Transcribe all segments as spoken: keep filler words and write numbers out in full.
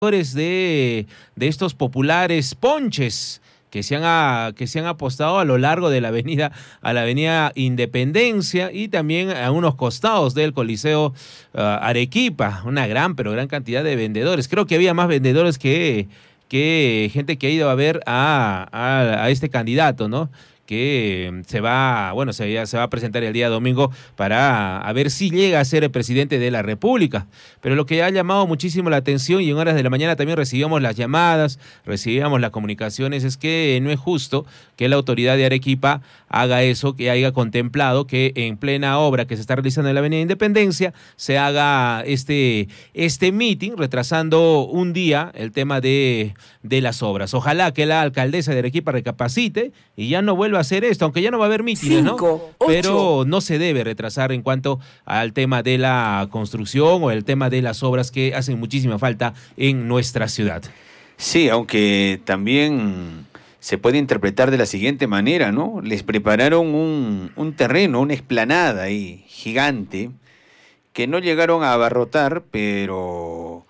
de, de estos populares ponches que se, han a, que se han apostado a lo largo de la avenida, a la avenida Independencia y también a unos costados del Coliseo uh, Arequipa, una gran, pero gran cantidad de vendedores. Creo que había más vendedores que, que gente que ha ido a ver a, a, a este candidato, ¿no? Que se va, bueno, se, se va a presentar el día domingo para a ver si llega a ser el presidente de la República. Pero lo que ha llamado muchísimo la atención, y en horas de la mañana también recibíamos las llamadas, recibíamos las comunicaciones, es que no es justo que la autoridad de Arequipa haga eso, que haya contemplado que en plena obra que se está realizando en la Avenida Independencia se haga este, este meeting, retrasando un día el tema de, de las obras. Ojalá que la alcaldesa de Arequipa recapacite y ya no vuelva a hacer esto, aunque ya no va a haber mítines, ¿no? Pero no se debe retrasar en cuanto al tema de la construcción o el tema de las obras que hacen muchísima falta en nuestra ciudad. Sí, aunque también se puede interpretar de la siguiente manera, ¿no? Les prepararon un, un terreno, una explanada ahí gigante, que no llegaron a abarrotar, pero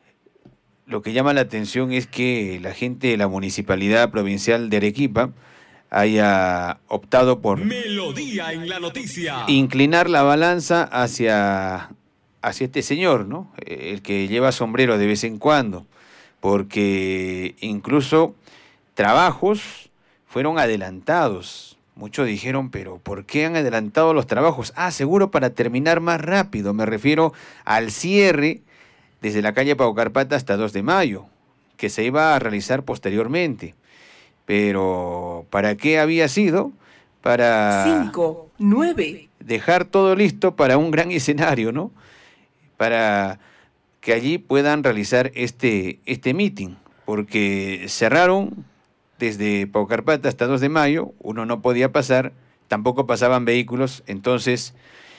lo que llama la atención es que la gente de la Municipalidad Provincial de Arequipa haya optado por Melodía en la noticia, inclinar la balanza hacia, hacia este señor, ¿no? El que lleva sombrero de vez en cuando, porque incluso trabajos fueron adelantados. Muchos dijeron, pero ¿por qué han adelantado los trabajos? Ah, seguro para terminar más rápido. Me refiero al cierre desde la calle Paucarpata hasta dos de mayo, que se iba a realizar posteriormente. Pero ¿para qué había sido? Para cinco, nueve. Dejar todo listo para un gran escenario, ¿no? Para que allí puedan realizar este, este meeting, porque cerraron desde Paucarpata hasta dos de mayo, uno no podía pasar, tampoco pasaban vehículos, entonces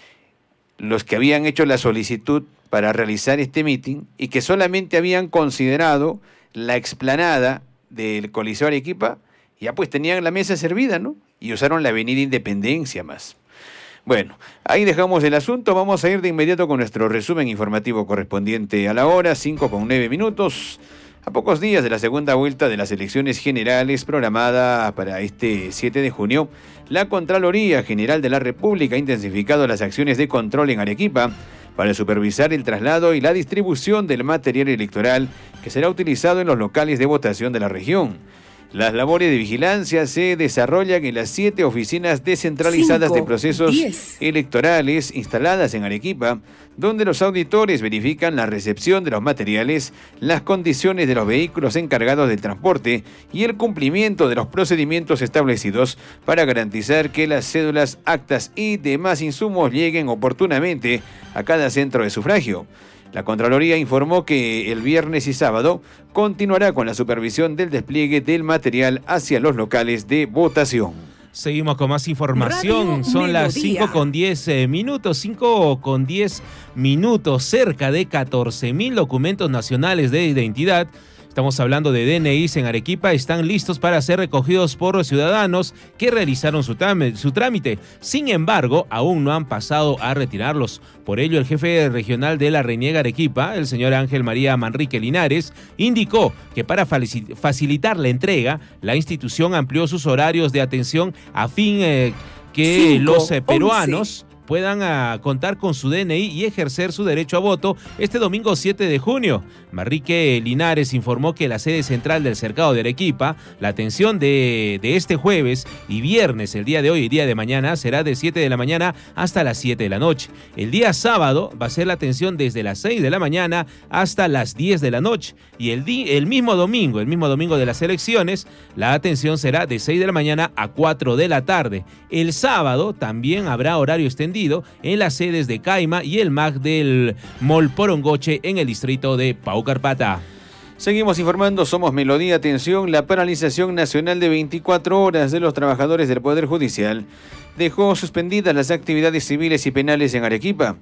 los que habían hecho la solicitud para realizar este meeting y que solamente habían considerado la explanada del Coliseo Arequipa, ya pues tenían la mesa servida, ¿no? Y usaron la Avenida Independencia más. Bueno, ahí dejamos el asunto, vamos a ir de inmediato con nuestro resumen informativo correspondiente a la hora, cinco con nueve minutos, a pocos días de la segunda vuelta de las elecciones generales programada para este siete de junio, la Contraloría General de la República ha intensificado las acciones de control en Arequipa para supervisar el traslado y la distribución del material electoral que será utilizado en los locales de votación de la región. Las labores de vigilancia se desarrollan en las siete oficinas descentralizadas Cinco, de procesos diez. electorales instaladas en Arequipa, donde los auditores verifican la recepción de los materiales, las condiciones de los vehículos encargados del transporte y el cumplimiento de los procedimientos establecidos para garantizar que las cédulas, actas y demás insumos lleguen oportunamente a cada centro de sufragio. La Contraloría informó que el viernes y sábado continuará con la supervisión del despliegue del material hacia los locales de votación. Seguimos con más información. Radio Son Melodía. Las cinco con diez minutos, cinco con diez minutos, cerca de catorce mil documentos nacionales de identidad. Estamos hablando de D N Is en Arequipa, están listos para ser recogidos por ciudadanos que realizaron su, su trámite. Sin embargo, aún no han pasado a retirarlos. Por ello, el jefe regional de la Reniega Arequipa, el señor Ángel María Manrique Linares, indicó que para facilitar la entrega, la institución amplió sus horarios de atención a fin eh, que Cinco, los eh, peruanos... once. puedan a contar con su D N I y ejercer su derecho a voto este domingo siete de junio. Manrique Linares informó que la sede central del Cercado de Arequipa, la atención de, de este jueves y viernes, el día de hoy y día de mañana, será de siete de la mañana hasta las siete de la noche. El día sábado va a ser la atención desde las seis de la mañana hasta las diez de la noche. Y el, di, el mismo domingo, el mismo domingo de las elecciones, la atención será de seis de la mañana a cuatro de la tarde. El sábado también habrá horario extendido en las sedes de Caima y el M A C del Mall Porongoche en el distrito de Paucarpata. Seguimos informando, somos Melodía. Atención, la paralización nacional de veinticuatro horas de los trabajadores del Poder Judicial dejó suspendidas las actividades civiles y penales en Arequipa.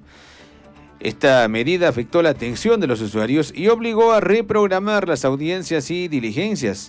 Esta medida afectó la atención de los usuarios y obligó a reprogramar las audiencias y diligencias.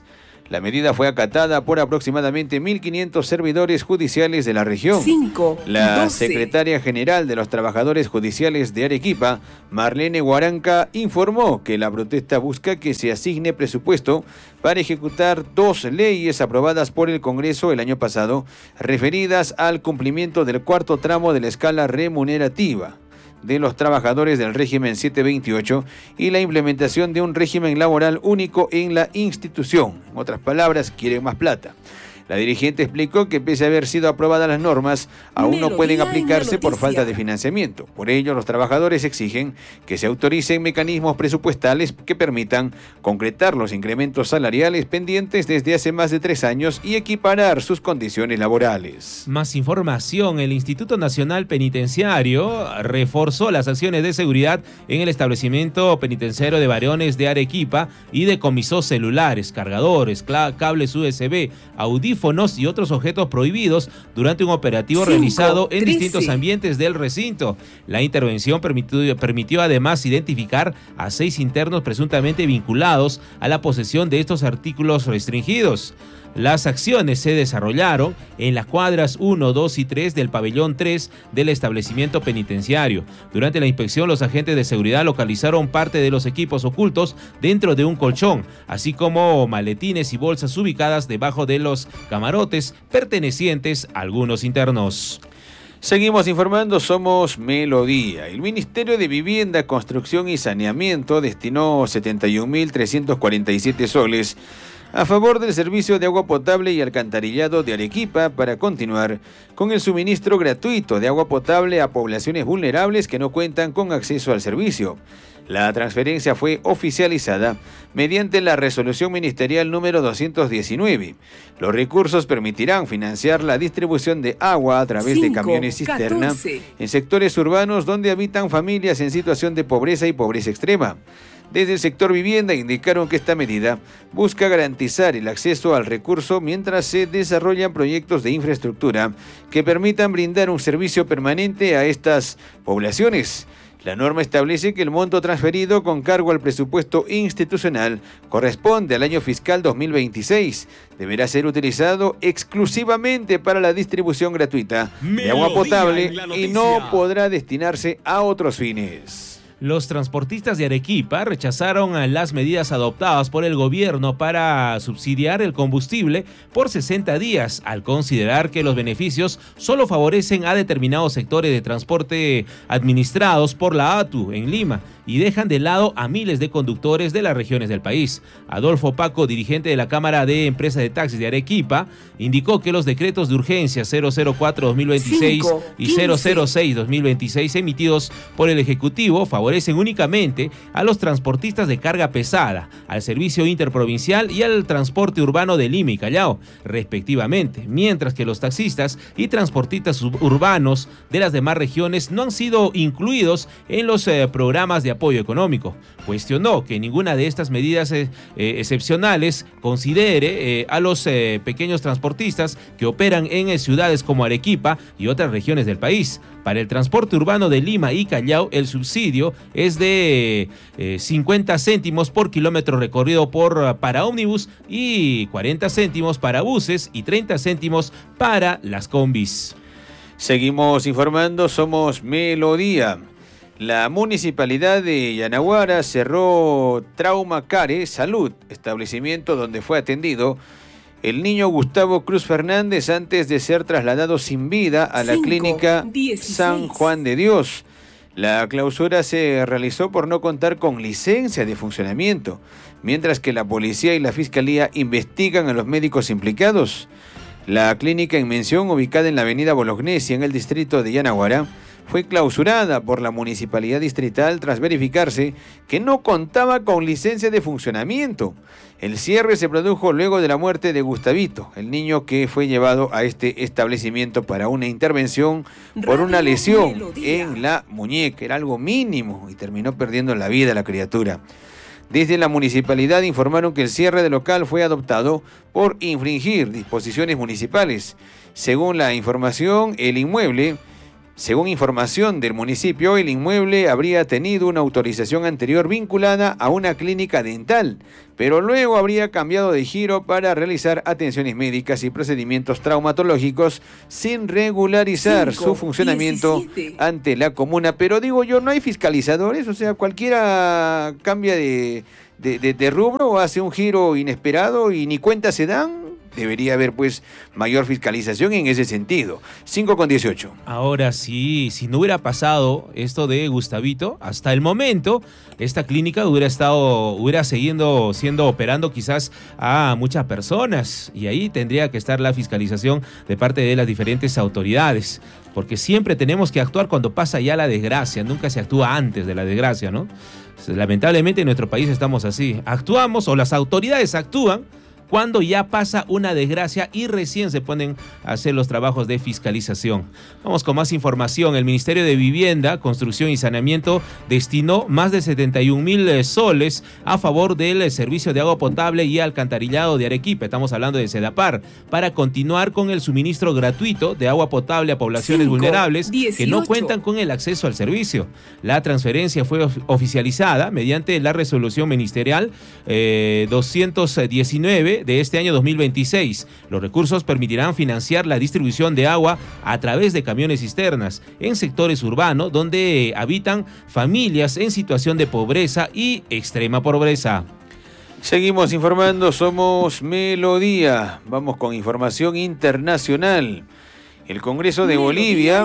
La medida fue acatada por aproximadamente mil quinientos servidores judiciales de la región. cinco, la doce. secretaria general de los trabajadores judiciales de Arequipa, Marlene Guaranca, informó que la protesta busca que se asigne presupuesto para ejecutar dos leyes aprobadas por el Congreso el año pasado, referidas al cumplimiento del cuarto tramo de la escala remunerativa de los trabajadores del régimen setecientos veintiocho y la implementación de un régimen laboral único en la institución. En otras palabras, quieren más plata. La dirigente explicó que pese a haber sido aprobadas las normas, aún no pueden aplicarse por falta de financiamiento. Por ello, los trabajadores exigen que se autoricen mecanismos presupuestales que permitan concretar los incrementos salariales pendientes desde hace más de tres años y equiparar sus condiciones laborales. Más información. El Instituto Nacional Penitenciario reforzó las acciones de seguridad en el establecimiento penitenciario de varones de Arequipa y decomisó celulares, cargadores, cables U S B, audífonos y otros objetos prohibidos durante un operativo cinco, realizado en trece. Distintos ambientes del recinto. La intervención permitió, permitió además identificar a seis internos presuntamente vinculados a la posesión de estos artículos restringidos. Las acciones se desarrollaron en las cuadras uno, dos y tres del pabellón tres del establecimiento penitenciario. Durante la inspección, los agentes de seguridad localizaron parte de los equipos ocultos dentro de un colchón, así como maletines y bolsas ubicadas debajo de los camarotes pertenecientes a algunos internos. Seguimos informando, somos Melodía. El Ministerio de Vivienda, Construcción y Saneamiento destinó setenta y un mil trescientos cuarenta y siete soles a favor del servicio de agua potable y alcantarillado de Arequipa para continuar con el suministro gratuito de agua potable a poblaciones vulnerables que no cuentan con acceso al servicio. La transferencia fue oficializada mediante la resolución ministerial número doscientos diecinueve. Los recursos permitirán financiar la distribución de agua a través cinco, de camiones cisterna catorce. En sectores urbanos donde habitan familias en situación de pobreza y pobreza extrema. Desde el sector vivienda indicaron que esta medida busca garantizar el acceso al recurso mientras se desarrollan proyectos de infraestructura que permitan brindar un servicio permanente a estas poblaciones. La norma establece que el monto transferido con cargo al presupuesto institucional corresponde al año fiscal dos mil veintiséis. Deberá ser utilizado exclusivamente para la distribución gratuita de agua potable y no podrá destinarse a otros fines. Los transportistas de Arequipa rechazaron las medidas adoptadas por el gobierno para subsidiar el combustible por sesenta días, al considerar que los beneficios solo favorecen a determinados sectores de transporte administrados por la A T U en Lima y dejan de lado a miles de conductores de las regiones del país. Adolfo Paco, dirigente de la Cámara de Empresas de Taxis de Arequipa, indicó que los decretos de urgencia cero cero cuatro guión dos mil veintiséis cinco, y cero cero seis guión dos mil veintiséis emitidos por el Ejecutivo favorecen únicamente a los transportistas de carga pesada, al servicio interprovincial y al transporte urbano de Lima y Callao, respectivamente, mientras que los taxistas y transportistas urbanos de las demás regiones no han sido incluidos en los eh, programas de apoyo económico. Cuestionó que ninguna de estas medidas eh, eh, excepcionales considere eh, a los eh, pequeños transportistas que operan en eh, ciudades como Arequipa y otras regiones del país. Para el transporte urbano de Lima y Callao, el subsidio es de eh, cincuenta céntimos por kilómetro recorrido por, para ómnibus y cuarenta céntimos para buses y treinta céntimos para las combis. Seguimos informando, somos Melodía. La municipalidad de Yanaguara cerró Trauma Care Salud, establecimiento donde fue atendido el niño Gustavo Cruz Fernández antes de ser trasladado sin vida a la cinco, clínica dieciséis. San Juan de Dios. La clausura se realizó por no contar con licencia de funcionamiento, mientras que la policía y la fiscalía investigan a los médicos implicados. La clínica en mención, ubicada en la avenida Bolognesia, en el distrito de Yanaguara, fue clausurada por la municipalidad distrital tras verificarse que no contaba con licencia de funcionamiento. El cierre se produjo luego de la muerte de Gustavito, el niño que fue llevado a este establecimiento para una intervención por una lesión en la muñeca. Era algo mínimo y terminó perdiendo la vida la criatura. Desde la municipalidad informaron que el cierre del local fue adoptado por infringir disposiciones municipales. Según la información, el inmueble Según información del municipio, el inmueble habría tenido una autorización anterior vinculada a una clínica dental, pero luego habría cambiado de giro para realizar atenciones médicas y procedimientos traumatológicos sin regularizar cinco, su funcionamiento diecisiete ante la comuna. Pero digo yo, ¿no hay fiscalizadores? O sea, cualquiera cambia de, de, de, de rubro o hace un giro inesperado y ni cuenta se dan. Debería haber, pues, mayor fiscalización en ese sentido. cinco con dieciocho. Ahora sí, si no hubiera pasado esto de Gustavito, hasta el momento, esta clínica hubiera estado, hubiera seguido siendo operando quizás a muchas personas. Y ahí tendría que estar la fiscalización de parte de las diferentes autoridades. Porque siempre tenemos que actuar cuando pasa ya la desgracia, nunca se actúa antes de la desgracia, ¿no? Lamentablemente en nuestro país estamos así. Actuamos, o las autoridades actúan, cuando ya pasa una desgracia y recién se ponen a hacer los trabajos de fiscalización. Vamos con más información. El Ministerio de Vivienda, Construcción y Saneamiento destinó más de setenta y un mil soles a favor del servicio de agua potable y alcantarillado de Arequipa. Estamos hablando de Sedapar, para continuar con el suministro gratuito de agua potable a poblaciones cinco, vulnerables dieciocho que no cuentan con el acceso al servicio. La transferencia fue oficializada mediante la resolución ministerial eh, doscientos diecinueve de este año dos mil veintiséis. Los recursos permitirán financiar la distribución de agua a través de camiones cisternas en sectores urbanos donde habitan familias en situación de pobreza y extrema pobreza. Seguimos informando, somos Melodía. Vamos con información internacional. El Congreso de Bolivia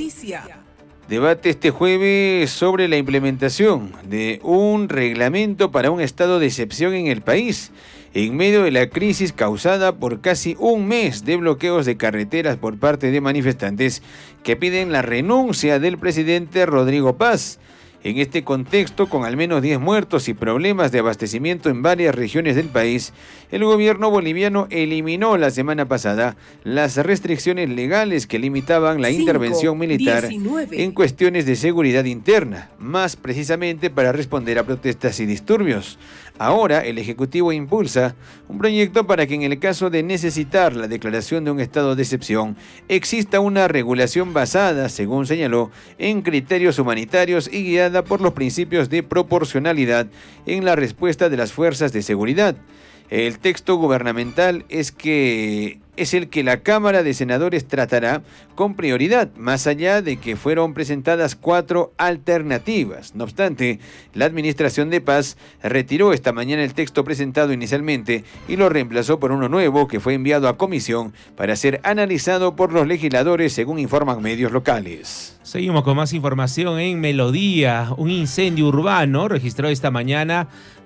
debate este jueves sobre la implementación de un reglamento para un estado de excepción en el país, en medio de la crisis causada por casi un mes de bloqueos de carreteras por parte de manifestantes que piden la renuncia del presidente Rodrigo Paz. En este contexto, con al menos diez muertos y problemas de abastecimiento en varias regiones del país, el gobierno boliviano eliminó la semana pasada las restricciones legales que limitaban la cinco, intervención militar diecinueve en cuestiones de seguridad interna, más precisamente para responder a protestas y disturbios. Ahora, el Ejecutivo impulsa un proyecto para que en el caso de necesitar la declaración de un estado de excepción, exista una regulación basada, según señaló, en criterios humanitarios y guiada por los principios de proporcionalidad en la respuesta de las fuerzas de seguridad. El texto gubernamental es que es el que la Cámara de Senadores tratará con prioridad, más allá de que fueron presentadas cuatro alternativas. No obstante, la Administración de Paz retiró esta mañana el texto presentado inicialmente y lo reemplazó por uno nuevo que fue enviado a comisión para ser analizado por los legisladores, según informan medios locales. Seguimos con más información en Melodía. Un incendio urbano registrado esta mañana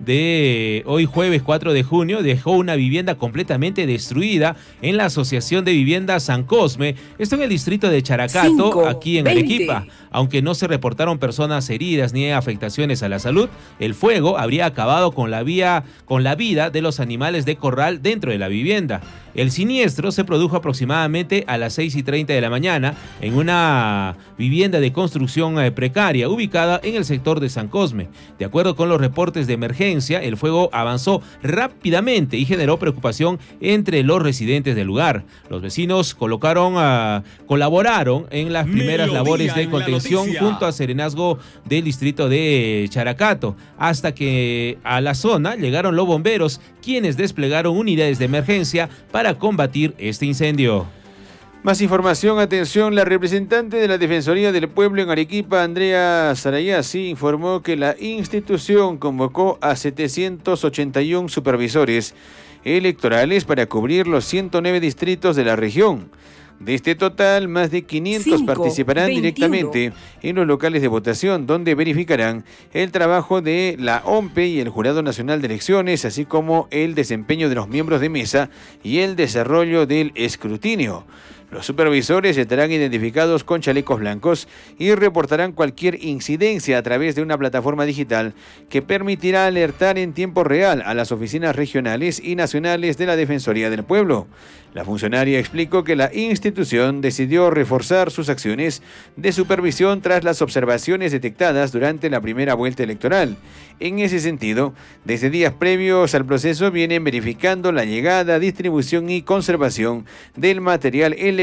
de hoy jueves cuatro de junio dejó una vivienda completamente destruida en la Asociación de Viviendas San Cosme, esto en el distrito de Characato, cinco, aquí en veinte Arequipa. Aunque no se reportaron personas heridas ni afectaciones a la salud, el fuego habría acabado con la, vía, con la vida de los animales de corral dentro de la vivienda. El siniestro se produjo aproximadamente a las seis y treinta de la mañana en una vivienda de construcción precaria ubicada en el sector de San Cosme. De acuerdo con los reportes de emergencia, el fuego avanzó rápidamente y generó preocupación entre los residentes del lugar. Los vecinos colocaron, uh, colaboraron en las primeras Melodía labores de contención junto a Serenazgo del distrito de Characato, hasta que a la zona llegaron los bomberos, quienes desplegaron unidades de emergencia para para combatir este incendio. Más información, atención, la representante de la Defensoría del Pueblo en Arequipa, Andrea Sarayasi, informó que la institución convocó a setecientos ochenta y uno supervisores electorales para cubrir los ciento nueve distritos de la región. De este total, más de quinientos cinco, participarán veintiuno directamente en los locales de votación, donde verificarán el trabajo de la O M P E y el Jurado Nacional de Elecciones, así como el desempeño de los miembros de mesa y el desarrollo del escrutinio. Los supervisores estarán identificados con chalecos blancos y reportarán cualquier incidencia a través de una plataforma digital que permitirá alertar en tiempo real a las oficinas regionales y nacionales de la Defensoría del Pueblo. La funcionaria explicó que la institución decidió reforzar sus acciones de supervisión tras las observaciones detectadas durante la primera vuelta electoral. En ese sentido, desde días previos al proceso vienen verificando la llegada, distribución y conservación del material electoral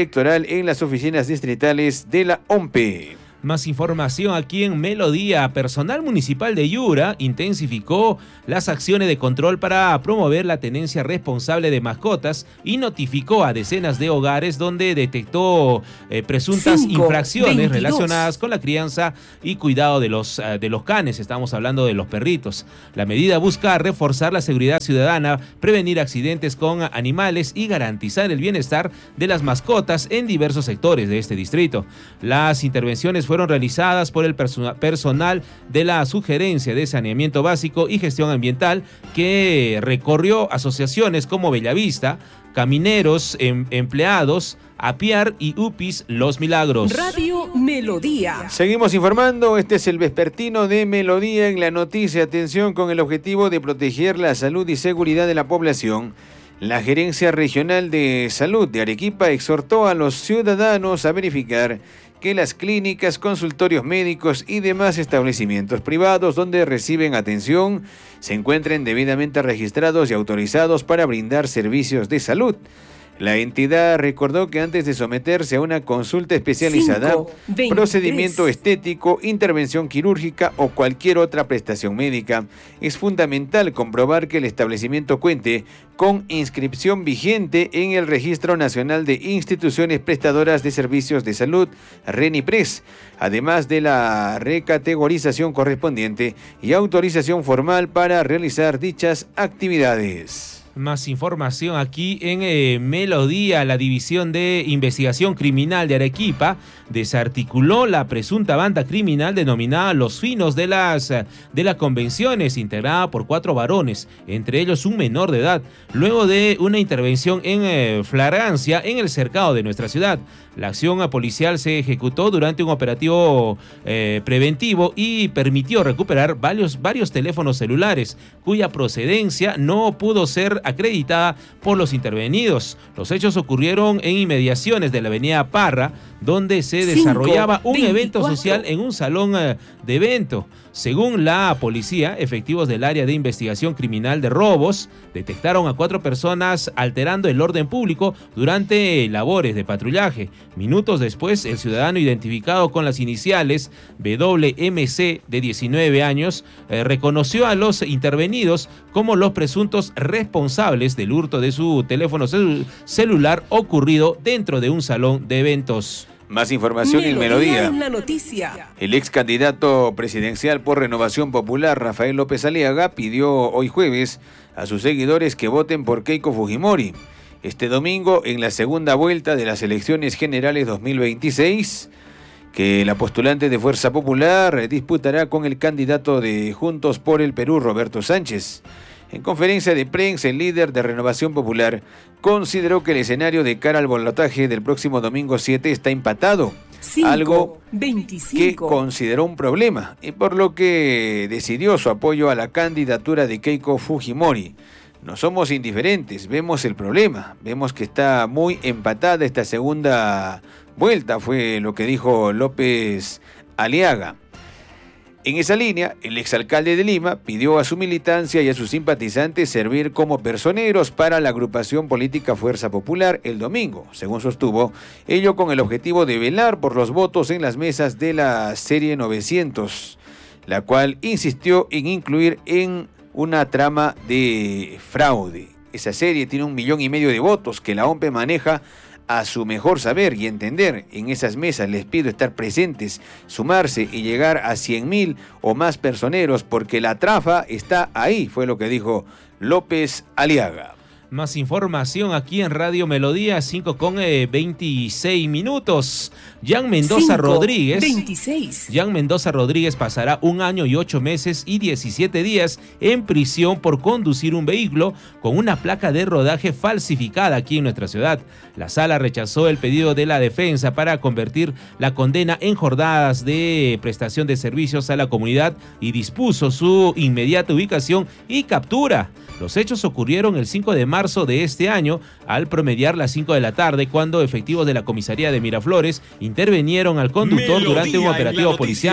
electoral en las oficinas distritales de la O M P E. Más información aquí en Melodía. Personal municipal de Yura intensificó las acciones de control para promover la tenencia responsable de mascotas y notificó a decenas de hogares donde detectó eh, presuntas Cinco, infracciones veintidós. Relacionadas con la crianza y cuidado de los, uh, de los canes. Estamos hablando de los perritos. La medida busca reforzar la seguridad ciudadana, prevenir accidentes con animales y garantizar el bienestar de las mascotas en diversos sectores de este distrito. Las intervenciones fueron fueron realizadas por el perso- personal de la Sugerencia de Saneamiento Básico y Gestión Ambiental, que recorrió asociaciones como Bellavista, Camineros, em- Empleados, Apiar y U P I S Los Milagros. Radio Melodía. Seguimos informando, este es el vespertino de Melodía en la noticia. Atención, con el objetivo de proteger la salud y seguridad de la población, la Gerencia Regional de Salud de Arequipa exhortó a los ciudadanos a verificar que las clínicas, consultorios médicos y demás establecimientos privados donde reciben atención se encuentren debidamente registrados y autorizados para brindar servicios de salud. La entidad recordó que antes de someterse a una consulta especializada, cinco, procedimiento estético, intervención quirúrgica o cualquier otra prestación médica, es fundamental comprobar que el establecimiento cuente con inscripción vigente en el Registro Nacional de Instituciones Prestadoras de Servicios de Salud, RENIPRES, además de la recategorización correspondiente y autorización formal para realizar dichas actividades. Más información aquí en eh, Melodía. La División de Investigación Criminal de Arequipa desarticuló la presunta banda criminal denominada Los Finos de las, de las Convenciones, integrada por cuatro varones, entre ellos un menor de edad, luego de una intervención en eh, flagrancia en el cercado de nuestra ciudad. La acción policial se ejecutó durante un operativo eh, preventivo y permitió recuperar varios, varios teléfonos celulares, cuya procedencia no pudo ser acreditada por los intervenidos. Los hechos ocurrieron en inmediaciones de la avenida Parra, donde se desarrollaba un evento social en un salón eh, de evento. Según la policía, efectivos del área de investigación criminal de robos detectaron a cuatro personas alterando el orden público durante labores de patrullaje. Minutos después, el ciudadano identificado con las iniciales W M C de diecinueve años eh, reconoció a los intervenidos como los presuntos responsables del hurto de su teléfono cel- celular ocurrido dentro de un salón de eventos. Más información en Melodía. En la noticia. El ex candidato presidencial por Renovación Popular, Rafael López Aliaga, pidió hoy jueves a sus seguidores que voten por Keiko Fujimori. Este domingo, en la segunda vuelta de las elecciones generales dos mil veintiséis, que la postulante de Fuerza Popular disputará con el candidato de Juntos por el Perú, Roberto Sánchez. En conferencia de prensa, el líder de Renovación Popular consideró que el escenario de cara al balotaje del próximo domingo siete está empatado, cinco, algo veinticinco. Que consideró un problema, y por lo que decidió su apoyo a la candidatura de Keiko Fujimori. No somos indiferentes, vemos el problema, vemos que está muy empatada esta segunda vuelta, fue lo que dijo López Aliaga. En esa línea, el exalcalde de Lima pidió a su militancia y a sus simpatizantes servir como personeros para la agrupación política Fuerza Popular el domingo, según sostuvo, ello con el objetivo de velar por los votos en las mesas de la serie novecientos, la cual insistió en incluir en una trama de fraude. Esa serie tiene un millón y medio de votos que la O M P E maneja a su mejor saber y entender. En esas mesas les pido estar presentes, sumarse y llegar a cien mil o más personeros porque la trafa está ahí, fue lo que dijo López Aliaga. Más información aquí en Radio Melodía, cinco con veintiséis minutos. Jan Mendoza Rodríguez. veintiséis. Jan Mendoza Rodríguez pasará un año y ocho meses y diecisiete días en prisión por conducir un vehículo con una placa de rodaje falsificada aquí en nuestra ciudad. La sala rechazó el pedido de la defensa para convertir la condena en jornadas de prestación de servicios a la comunidad y dispuso su inmediata ubicación y captura. Los hechos ocurrieron el cinco de marzo de este año, al promediar las cinco de la tarde, cuando efectivos de la comisaría de Miraflores intervinieron al conductor Melodía durante un operativo policial.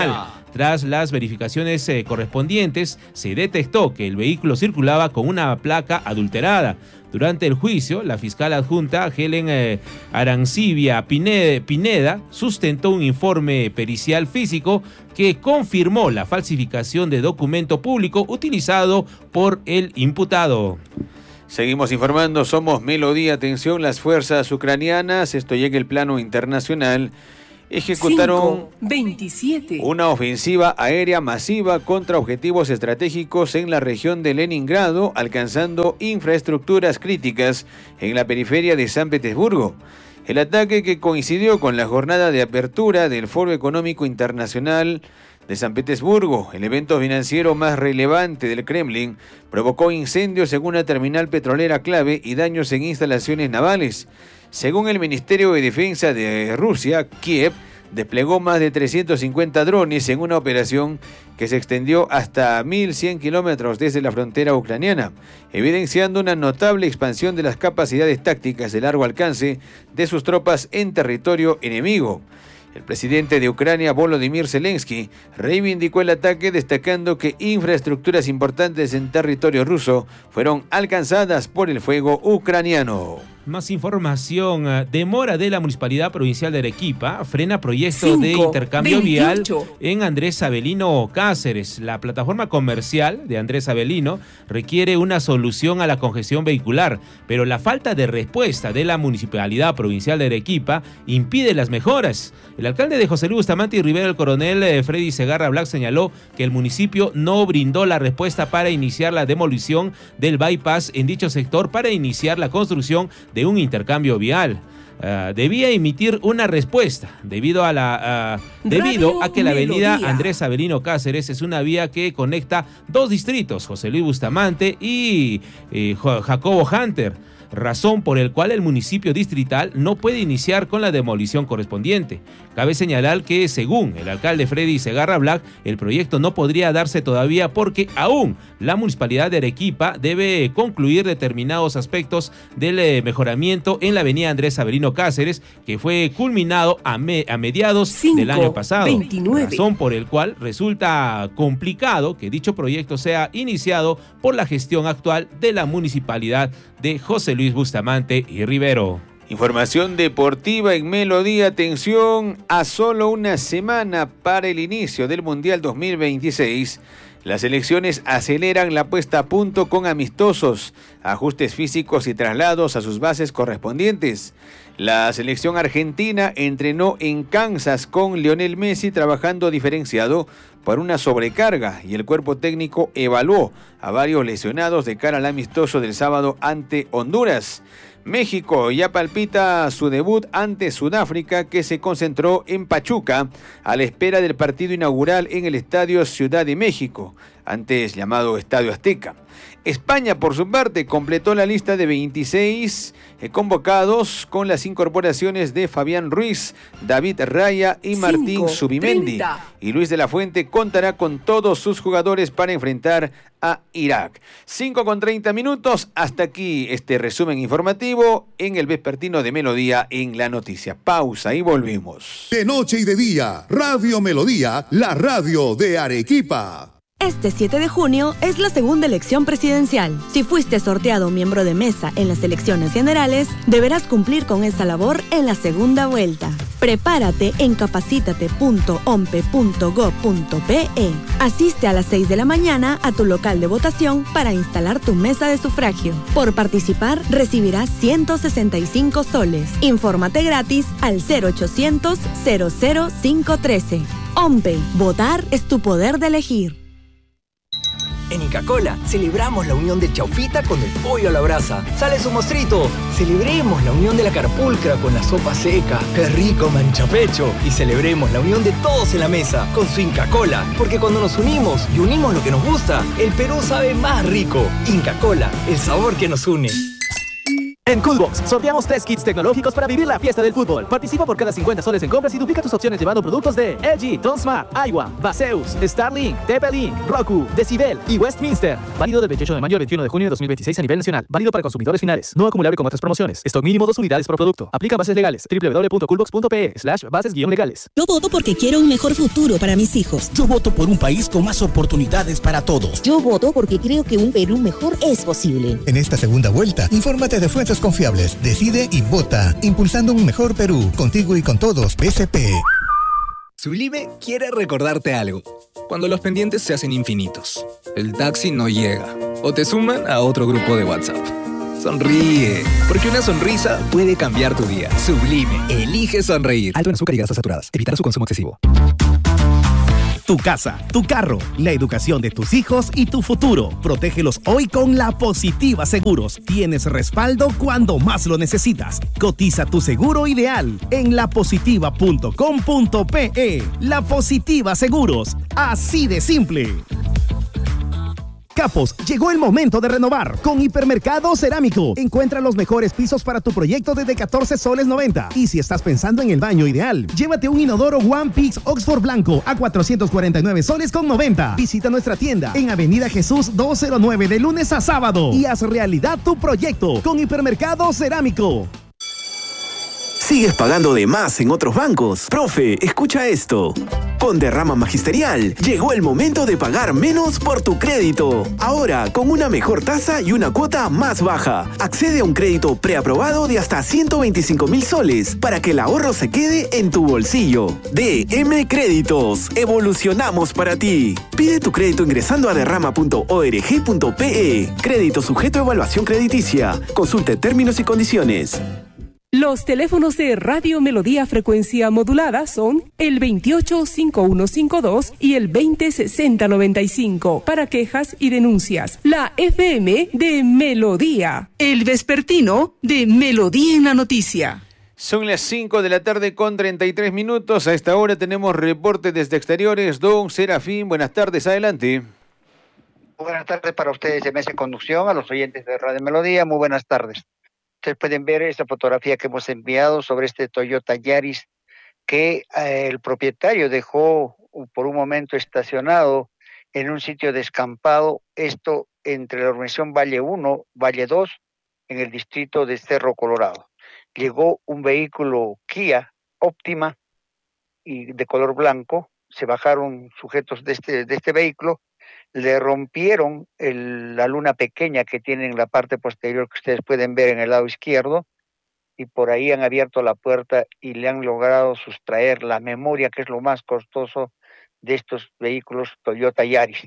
Tras las verificaciones eh, correspondientes, se detectó que el vehículo circulaba con una placa adulterada. Durante el juicio, la fiscal adjunta Helen eh, Arancibia Pineda, Pineda sustentó un informe pericial físico que confirmó la falsificación de documento público utilizado por el imputado. Seguimos informando, somos Melodía. Atención, las fuerzas ucranianas, esto llega el plano internacional, ejecutaron cinco, veintisiete. Una ofensiva aérea masiva contra objetivos estratégicos en la región de Leningrado, alcanzando infraestructuras críticas en la periferia de San Petersburgo. El ataque, que coincidió con la jornada de apertura del Foro Económico Internacional de San Petersburgo, el evento financiero más relevante del Kremlin, provocó incendios en una terminal petrolera clave y daños en instalaciones navales. Según el Ministerio de Defensa de Rusia, Kiev desplegó más de trescientos cincuenta drones en una operación que se extendió hasta mil cien kilómetros desde la frontera ucraniana, evidenciando una notable expansión de las capacidades tácticas de largo alcance de sus tropas en territorio enemigo. El presidente de Ucrania, Volodymyr Zelensky, reivindicó el ataque, destacando que infraestructuras importantes en territorio ruso fueron alcanzadas por el fuego ucraniano. Más información. Demora de la Municipalidad Provincial de Arequipa frena proyecto cinco, de intercambio veintiocho. Vial en Andrés Avelino Cáceres. La plataforma comercial de Andrés Avelino requiere una solución a la congestión vehicular, pero la falta de respuesta de la Municipalidad Provincial de Arequipa impide las mejoras. El alcalde de José Luis Bustamante y Rivera, el coronel eh, Freddy Segarra Black, señaló que el municipio no brindó la respuesta para iniciar la demolición del bypass en dicho sector para iniciar la construcción de un intercambio vial. Uh, debía emitir una respuesta debido a la uh, debido a que la avenida Andrés Avelino Cáceres es una vía que conecta dos distritos, José Luis Bustamante y eh, Jacobo Hunter, razón por el cual el municipio distrital no puede iniciar con la demolición correspondiente. Cabe señalar que, según el alcalde Freddy Segarra Black, el proyecto no podría darse todavía porque aún la Municipalidad de Arequipa debe concluir determinados aspectos del mejoramiento en la avenida Andrés Avelino Cáceres, que fue culminado a, me, a mediados cinco, del año pasado, veintinueve. Razón por el cual resulta complicado que dicho proyecto sea iniciado por la gestión actual de la Municipalidad de José Luis Bustamante y Rivero. Información deportiva en Melodía. Atención, a solo una semana para el inicio del Mundial dos mil veintiséis, las selecciones aceleran la puesta a punto con amistosos, ajustes físicos y traslados a sus bases correspondientes. La selección argentina entrenó en Kansas con Lionel Messi trabajando diferenciado por una sobrecarga, y el cuerpo técnico evaluó a varios lesionados de cara al amistoso del sábado ante Honduras. México ya palpita su debut ante Sudáfrica, que se concentró en Pachuca a la espera del partido inaugural en el Estadio Ciudad de México, antes llamado Estadio Azteca. España, por su parte, completó la lista de veintiséis eh, convocados con las incorporaciones de Fabián Ruiz, David Raya y Martín Zubimendi. Y Luis de la Fuente contará con todos sus jugadores para enfrentar a Irak. cinco con treinta minutos. Hasta aquí este resumen informativo en el vespertino de Melodía en La Noticia. Pausa y volvemos. De noche y de día, Radio Melodía, la radio de Arequipa. Este siete de junio es la segunda elección presidencial. Si fuiste sorteado miembro de mesa en las elecciones generales, deberás cumplir con esa labor en la segunda vuelta. Prepárate en capacítate punto ompe punto gob punto pe. Asiste a las seis de la mañana a tu local de votación para instalar tu mesa de sufragio. Por participar, recibirás ciento sesenta y cinco soles. Infórmate gratis al cero ochocientos, cero cero cinco trece. OMPE, votar es tu poder de elegir. En Inca Kola celebramos la unión del chaufita con el pollo a la brasa. ¡Sale su mostrito! Celebremos la unión de la carpulcra con la sopa seca. ¡Qué rico manchapecho! Y celebremos la unión de todos en la mesa con su Inca Kola. Porque cuando nos unimos y unimos lo que nos gusta, el Perú sabe más rico. Inca Kola, el sabor que nos une. En Coolbox sorteamos tres kits tecnológicos para vivir la fiesta del fútbol. Participa por cada cincuenta soles en compras y duplica tus opciones llevando productos de L G, Tonsmart, Aiwa, Baseus, Starlink, T P-Link, Roku, Decibel y Westminster. Válido del veintiocho de mayo al veintiuno de junio de dos mil veintiséis a nivel nacional. Válido para consumidores finales. No acumulable con otras promociones. Stock mínimo dos unidades por producto. Aplica bases legales. doble u doble u doble u punto coolbox punto pe slash bases guión legales. Yo voto porque quiero un mejor futuro para mis hijos. Yo voto por un país con más oportunidades para todos. Yo voto porque creo que un Perú mejor es posible. En esta segunda vuelta, infórmate de fuentes confiables. Decide y vota. Impulsando un mejor Perú. Contigo y con todos. P S P. Sublime quiere recordarte algo. Cuando los pendientes se hacen infinitos, el taxi no llega o te suman a otro grupo de WhatsApp. Sonríe, porque una sonrisa puede cambiar tu día. Sublime, elige sonreír. Alto en azúcar y grasas saturadas. Evitar su consumo excesivo. Tu casa, tu carro, la educación de tus hijos y tu futuro. Protégelos hoy con La Positiva Seguros. Tienes respaldo cuando más lo necesitas. Cotiza tu seguro ideal en la positiva punto com punto pe. La Positiva Seguros. Así de simple. Capos, llegó el momento de renovar. Con Hipermercado Cerámico. Encuentra los mejores pisos para tu proyecto desde catorce soles noventa. Y si estás pensando en el baño ideal, llévate un inodoro One Pix Oxford Blanco a cuatrocientos cuarenta y nueve soles con noventa. Visita nuestra tienda en Avenida Jesús doscientos nueve de lunes a sábado y haz realidad tu proyecto con Hipermercado Cerámico. ¿Sigues pagando de más en otros bancos? Profe, escucha esto. Con Derrama Magisterial, llegó el momento de pagar menos por tu crédito. Ahora, con una mejor tasa y una cuota más baja. Accede a un crédito preaprobado de hasta ciento veinticinco mil soles para que el ahorro se quede en tu bolsillo. D M Créditos. Evolucionamos para ti. Pide tu crédito ingresando a derrama punto org punto pe. Crédito sujeto a evaluación crediticia. Consulte términos y condiciones. Los teléfonos de Radio Melodía Frecuencia Modulada son el veintiocho cincuenta y uno cincuenta y dos y el veinte sesenta noventa y cinco para quejas y denuncias. La F M de Melodía. El vespertino de Melodía en la Noticia. Son las cinco de la tarde con treinta y tres minutos. A esta hora tenemos reporte desde exteriores. Don Serafín, buenas tardes, adelante. Buenas tardes para ustedes de Mesa en Conducción, a los oyentes de Radio Melodía, muy buenas tardes. Ustedes pueden ver esta fotografía que hemos enviado sobre este Toyota Yaris que eh, el propietario dejó por un momento estacionado en un sitio descampado, esto entre la urbanización Valle uno, Valle dos, en el distrito de Cerro Colorado. Llegó un vehículo Kia Optima y de color blanco, se bajaron sujetos de este, de este vehículo, le rompieron el, la luna pequeña que tiene en la parte posterior que ustedes pueden ver en el lado izquierdo y por ahí han abierto la puerta y le han logrado sustraer la memoria, que es lo más costoso de estos vehículos Toyota Yaris.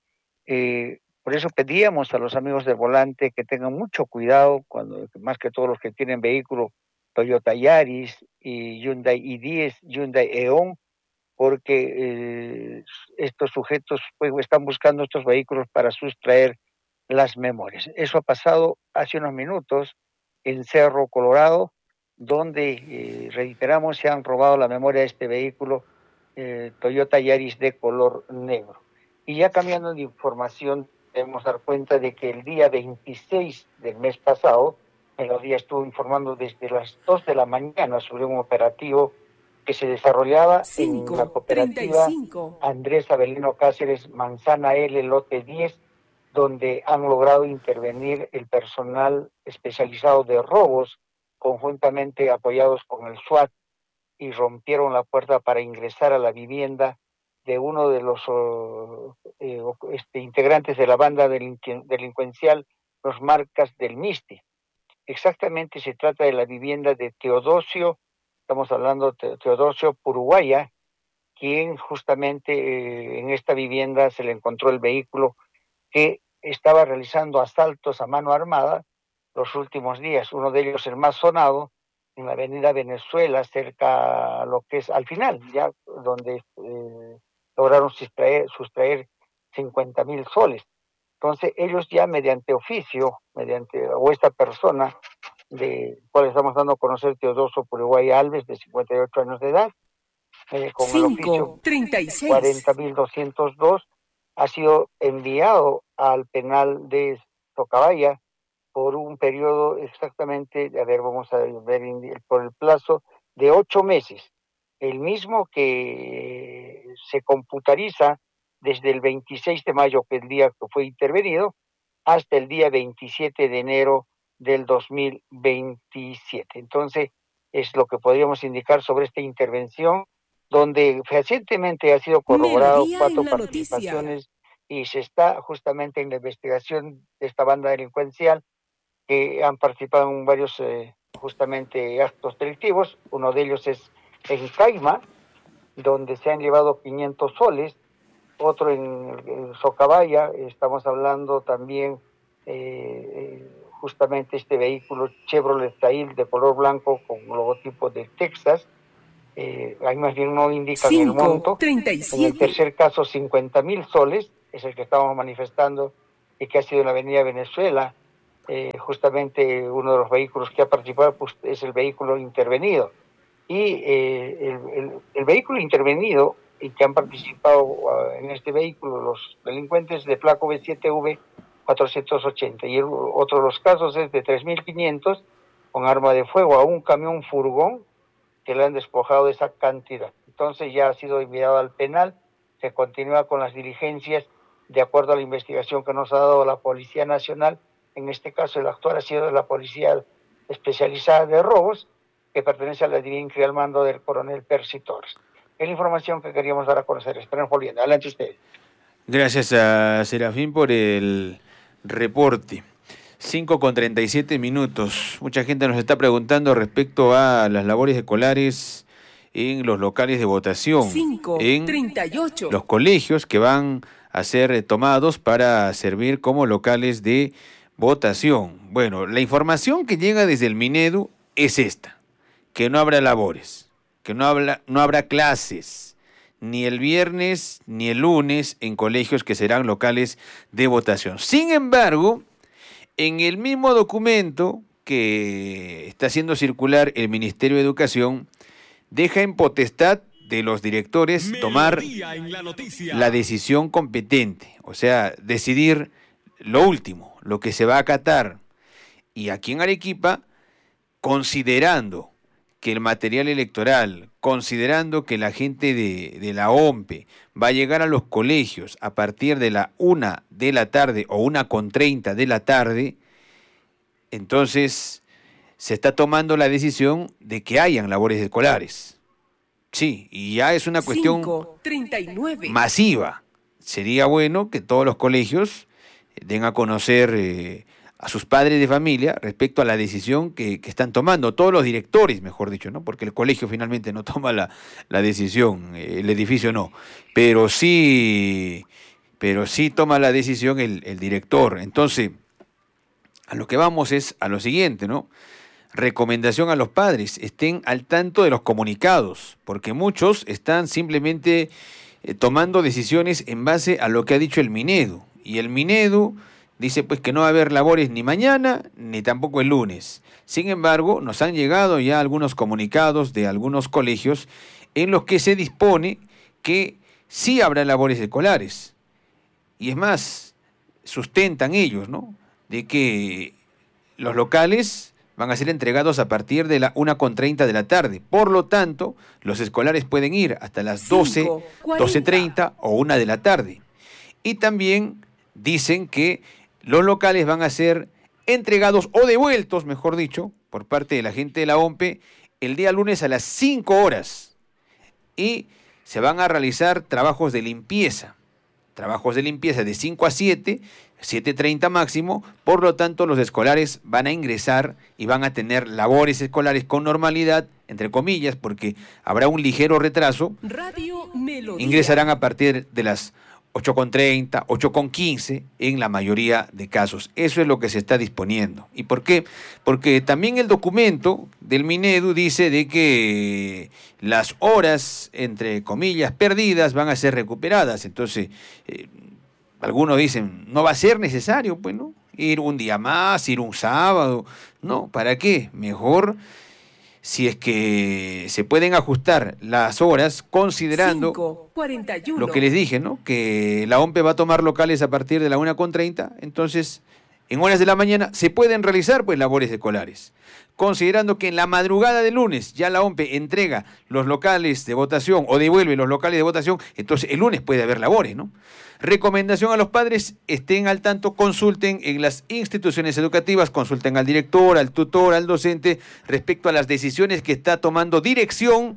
Eh, por eso pedíamos a los amigos del volante que tengan mucho cuidado, cuando más que todos los que tienen vehículos Toyota Yaris y Hyundai i diez, Hyundai Eon, porque eh, estos sujetos pues, están buscando estos vehículos para sustraer las memorias. Eso ha pasado hace unos minutos en Cerro Colorado, donde, eh, reiteramos, se han robado la memoria de este vehículo eh, Toyota Yaris de color negro. Y ya cambiando de información, debemos dar cuenta de que el día veintiséis del mes pasado, Melodía estuvo informando desde las dos de la mañana sobre un operativo que se desarrollaba cinco, en la cooperativa treinta y cinco. Andrés Avelino Cáceres Manzana L, lote diez, donde han logrado intervenir el personal especializado de robos, conjuntamente apoyados con el SWAT, y rompieron la puerta para ingresar a la vivienda de uno de los uh, eh, este, integrantes de la banda delinqu- delincuencial, los Marcas del Misti. Exactamente se trata de la vivienda de Teodosio, estamos hablando de Teodosio Puruguaya, quien justamente eh, en esta vivienda se le encontró el vehículo que estaba realizando asaltos a mano armada los últimos días. Uno de ellos, el más sonado, en la avenida Venezuela, cerca a lo que es al final, ya donde eh, lograron sustraer, sustraer cincuenta mil soles. Entonces ellos ya mediante oficio, mediante o esta persona, de cual estamos dando a conocer, Teodosio Puruguay Alves, de cincuenta y ocho años de edad, eh, con cinco, el oficio treinta y seis. cuarenta mil doscientos dos, ha sido enviado al penal de Socabaya por un periodo exactamente, a ver, vamos a ver por el plazo de ocho meses, el mismo que se computariza desde el veintiséis de mayo, que es el día que fue intervenido, hasta el día veintisiete de enero del dos mil veintisiete. Entonces, es lo que podríamos indicar sobre esta intervención, donde recientemente ha sido corroborado cuatro participaciones y se está justamente en la investigación de esta banda delincuencial que han participado en varios eh, justamente actos delictivos. Uno de ellos es en Caima, donde se han llevado quinientos soles, otro en, en Socabaya, estamos hablando también eh, eh, justamente este vehículo Chevrolet Tail de color blanco con logotipo de Texas, eh, ahí más bien no indican el monto. treinta y siete. En el tercer caso, cincuenta mil soles, es el que estamos manifestando y que ha sido en la avenida Venezuela. Eh, justamente uno de los vehículos que ha participado pues, es el vehículo intervenido. Y eh, el, el, el vehículo intervenido y que han participado uh, en este vehículo los delincuentes de placo B siete V cuatrocientos ochenta. Y el, otro de los casos es de tres mil quinientos con arma de fuego a un camión furgón que le han despojado de esa cantidad. Entonces ya ha sido enviado al penal, se continúa con las diligencias de acuerdo a la investigación que nos ha dado la Policía Nacional. En este caso el actual ha sido de la Policía Especializada de Robos, que pertenece a la D I V I N C R I al mando del coronel Percy Torres. Es la información que queríamos dar a conocer. Esperemos volviendo. Adelante ustedes. Gracias a Serafín por el reporte. cinco con treinta y siete minutos. Mucha gente nos está preguntando respecto a las labores escolares en los locales de votación. cinco, en treinta y ocho. Los colegios que van a ser tomados para servir como locales de votación. Bueno, la información que llega desde el Minedu es esta: que no habrá labores, que no, habla, no habrá clases, ni el viernes ni el lunes en colegios que serán locales de votación. Sin embargo, en el mismo documento que está haciendo circular el Ministerio de Educación, deja en potestad de los directores tomar la, la decisión competente, o sea, decidir lo último, lo que se va a acatar. Y aquí en Arequipa, considerando que el material electoral, considerando que la gente de, de la O M P E va a llegar a los colegios a partir de la una de la tarde o una con treinta de la tarde, entonces se está tomando la decisión de que hayan labores escolares. Sí, y ya es una cuestión cinco, treinta y nueve. Masiva. Sería bueno que todos los colegios den a conocer eh, a sus padres de familia respecto a la decisión que, que están tomando, todos los directores, mejor dicho, ¿no? Porque el colegio finalmente no toma la, la decisión, el edificio no, pero sí, pero sí toma la decisión el, el director. Entonces, a lo que vamos es a lo siguiente, ¿no? Recomendación a los padres: estén al tanto de los comunicados, porque muchos están simplemente eh, tomando decisiones en base a lo que ha dicho el Minedu, y el Minedu dice pues que no va a haber labores ni mañana ni tampoco el lunes. Sin embargo, nos han llegado ya algunos comunicados de algunos colegios en los que se dispone que sí habrá labores escolares, y es más, sustentan ellos, ¿no?, de que los locales van a ser entregados a partir de la una con treinta de la tarde. Por lo tanto, los escolares pueden ir hasta las doce, doce treinta o una de la tarde. Y también dicen que los locales van a ser entregados o devueltos, mejor dicho, por parte de la gente de la O M P E el día lunes a las cinco horas. Y se van a realizar trabajos de limpieza. Trabajos de limpieza de cinco a siete, siete treinta máximo, por lo tanto los escolares van a ingresar y van a tener labores escolares con normalidad, entre comillas, porque habrá un ligero retraso. Radio Melodía. Ingresarán a partir de las ocho con treinta, ocho con quince en la mayoría de casos. Eso es lo que se está disponiendo. ¿Y por qué? Porque también el documento del Minedu dice de que las horas, entre comillas, perdidas van a ser recuperadas. Entonces, eh, algunos dicen, no va a ser necesario, pues, ¿no?, ir un día más, ir un sábado. No, ¿para qué? Mejor, si es que se pueden ajustar las horas, considerando cinco, cuarenta y uno. Lo que les dije, ¿no?, que la O M P E va a tomar locales a partir de la una con treinta, entonces en horas de la mañana, se pueden realizar pues labores escolares. Considerando que en la madrugada del lunes ya la OMPE entrega los locales de votación o devuelve los locales de votación, entonces el lunes puede haber labores, ¿no? Recomendación a los padres, estén al tanto, consulten en las instituciones educativas, consulten al director, al tutor, al docente, respecto a las decisiones que está tomando dirección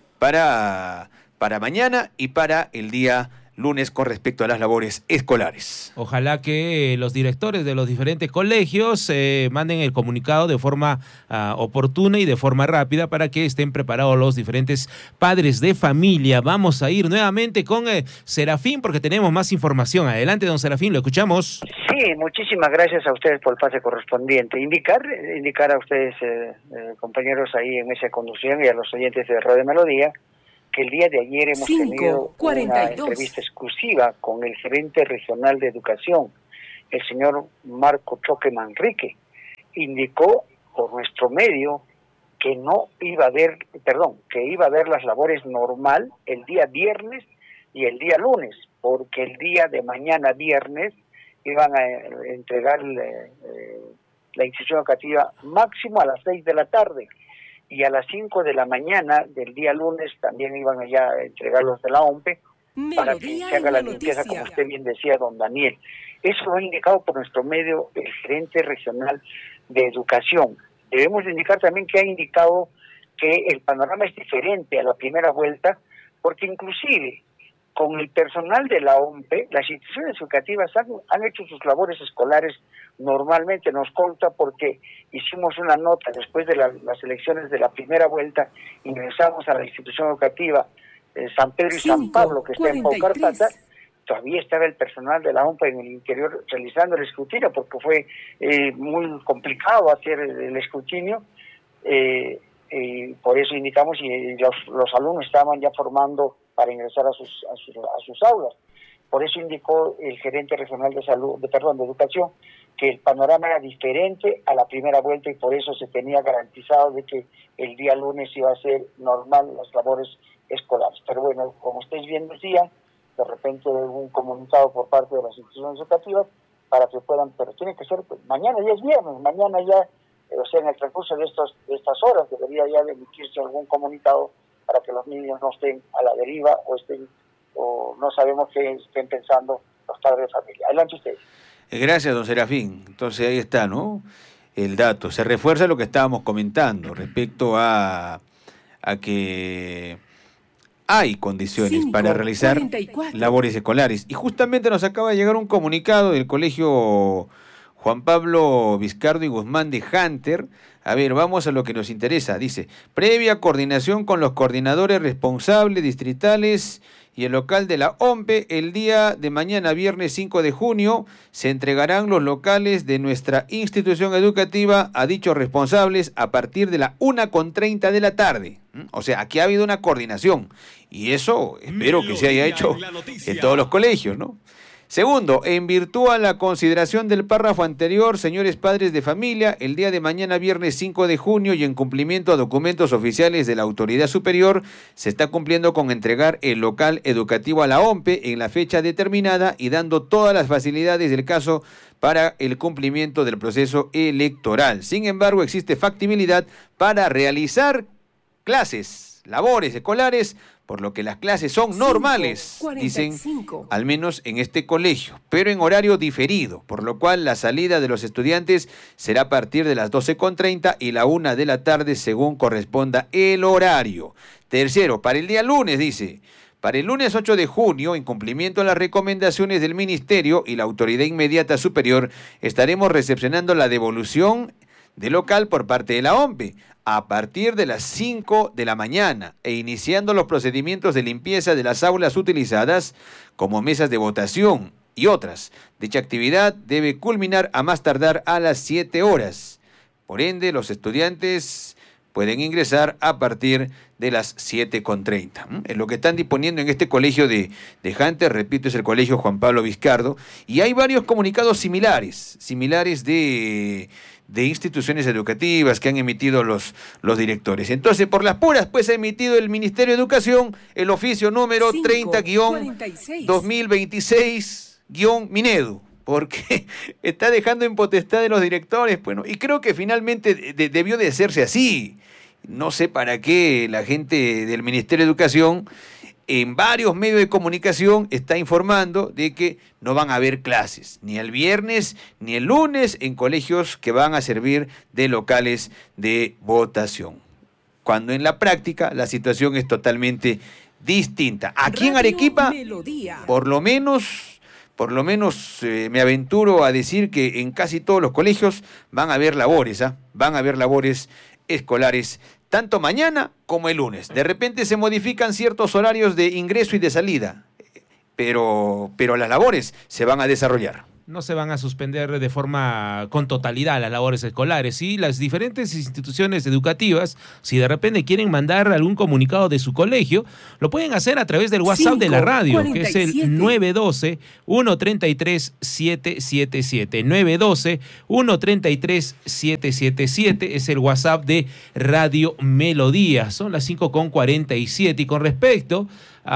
para, para mañana y para el día lunes con respecto a las labores escolares. Ojalá que los directores de los diferentes colegios eh, manden el comunicado de forma uh, oportuna y de forma rápida para que estén preparados los diferentes padres de familia. Vamos a ir nuevamente con eh, Serafín porque tenemos más información. Adelante, don Serafín, lo escuchamos. Sí, muchísimas gracias a ustedes por el pase correspondiente. Indicar, indicar a ustedes, eh, eh, compañeros ahí en esa conducción y a los oyentes de Radio Melodía, que el día de ayer hemos Cinco, tenido cuarenta y dos. Una entrevista exclusiva con el gerente regional de educación, el señor Marco Choque Manrique. Indicó por nuestro medio que no iba a haber, perdón, que iba a haber las labores normal el día viernes y el día lunes, porque el día de mañana viernes iban a entregar eh, la institución educativa máximo a las seis de la tarde. Y a las cinco de la mañana del día lunes también iban allá a entregar los de la OMPE para que se haga la limpieza, como usted bien decía, don Daniel. Eso lo ha indicado por nuestro medio el gerente regional de educación. Debemos indicar también que ha indicado que el panorama es diferente a la primera vuelta, porque inclusive con el personal de la OMPE, las instituciones educativas han, han hecho sus labores escolares normalmente, nos consta, porque hicimos una nota después de la, las elecciones de la primera vuelta, ingresamos a la institución educativa eh, San Pedro y Cinco, San Pablo, que está en Paucarpata. Todavía estaba el personal de la OMPE en el interior realizando el escrutinio, porque fue eh, muy complicado hacer el, el escrutinio, eh, eh, por eso indicamos, y los, los alumnos estaban ya formando para ingresar a sus, a sus, a sus aulas. Por eso indicó el gerente regional de salud, de perdón, de educación, que el panorama era diferente a la primera vuelta y por eso se tenía garantizado de que el día lunes iba a ser normal las labores escolares. Pero bueno, como ustedes bien decían, de repente un comunicado por parte de las instituciones educativas para que puedan, pero tiene que ser, pues, mañana ya es viernes, mañana ya, eh, o sea, en el transcurso de, estos, de estas horas debería ya de emitirse algún comunicado para que los niños no estén a la deriva o estén, o no sabemos qué estén pensando los padres de familia. Adelante ustedes. Gracias, don Serafín. Entonces ahí está, ¿no? El dato. Se refuerza lo que estábamos comentando respecto a, a que hay condiciones cinco, para realizar cuarenta y cuatro labores escolares. Y justamente nos acaba de llegar un comunicado del Colegio Juan Pablo Vizcardo y Guzmán de Hunter. A ver, vamos a lo que nos interesa. Dice, previa coordinación con los coordinadores responsables distritales y el local de la OMPE, el día de mañana, viernes cinco de junio, se entregarán los locales de nuestra institución educativa a dichos responsables a partir de la una con treinta de la tarde. O sea, aquí ha habido una coordinación. Y eso espero que se haya hecho en todos los colegios, ¿no? Segundo, en virtud a la consideración del párrafo anterior, señores padres de familia, el día de mañana, viernes cinco de junio, y en cumplimiento a documentos oficiales de la autoridad superior, se está cumpliendo con entregar el local educativo a la OMPE en la fecha determinada y dando todas las facilidades del caso para el cumplimiento del proceso electoral. Sin embargo, existe factibilidad para realizar clases, labores escolares, por lo que las clases son normales, dicen, al menos en este colegio, pero en horario diferido, por lo cual la salida de los estudiantes será a partir de las doce con treinta y la una de la tarde, según corresponda el horario. Tercero, para el día lunes, dice, para el lunes ocho de junio, en cumplimiento a las recomendaciones del Ministerio y la Autoridad Inmediata Superior, estaremos recepcionando la devolución de local por parte de la OMPE a partir de las cinco de la mañana e iniciando los procedimientos de limpieza de las aulas utilizadas como mesas de votación y otras. Dicha actividad debe culminar a más tardar a las siete horas. Por ende, los estudiantes pueden ingresar a partir de las siete con treinta. Es lo que están disponiendo en este colegio de, de Hunter, repito, es el colegio Juan Pablo Vizcardo, y hay varios comunicados similares, similares de... de instituciones educativas que han emitido los, los directores. Entonces, por las puras, pues ha emitido el Ministerio de Educación el oficio número treinta guión dos mil veintiséis guión Minedu. porque está dejando en potestad de los directores. Bueno, y creo que finalmente de, debió de hacerse así. No sé para qué la gente del Ministerio de Educación en varios medios de comunicación está informando de que no van a haber clases, ni el viernes ni el lunes en colegios que van a servir de locales de votación, cuando en la práctica la situación es totalmente distinta. Aquí en Arequipa, por lo menos, por lo menos eh, me aventuro a decir que en casi todos los colegios van a haber labores, ¿ah? Van a haber labores escolares, tanto mañana como el lunes. De repente se modifican ciertos horarios de ingreso y de salida, pero, pero las labores se van a desarrollar. No se van a suspender de forma con totalidad las labores escolares. Y las diferentes instituciones educativas, si de repente quieren mandar algún comunicado de su colegio, lo pueden hacer a través del WhatsApp cinco, de la radio, cuarenta y siete. Que es el nueve uno dos, uno tres tres, siete siete siete. nueve uno dos, uno tres tres, siete siete siete es el WhatsApp de Radio Melodía. Son las cinco con cuarenta y siete. Y con respecto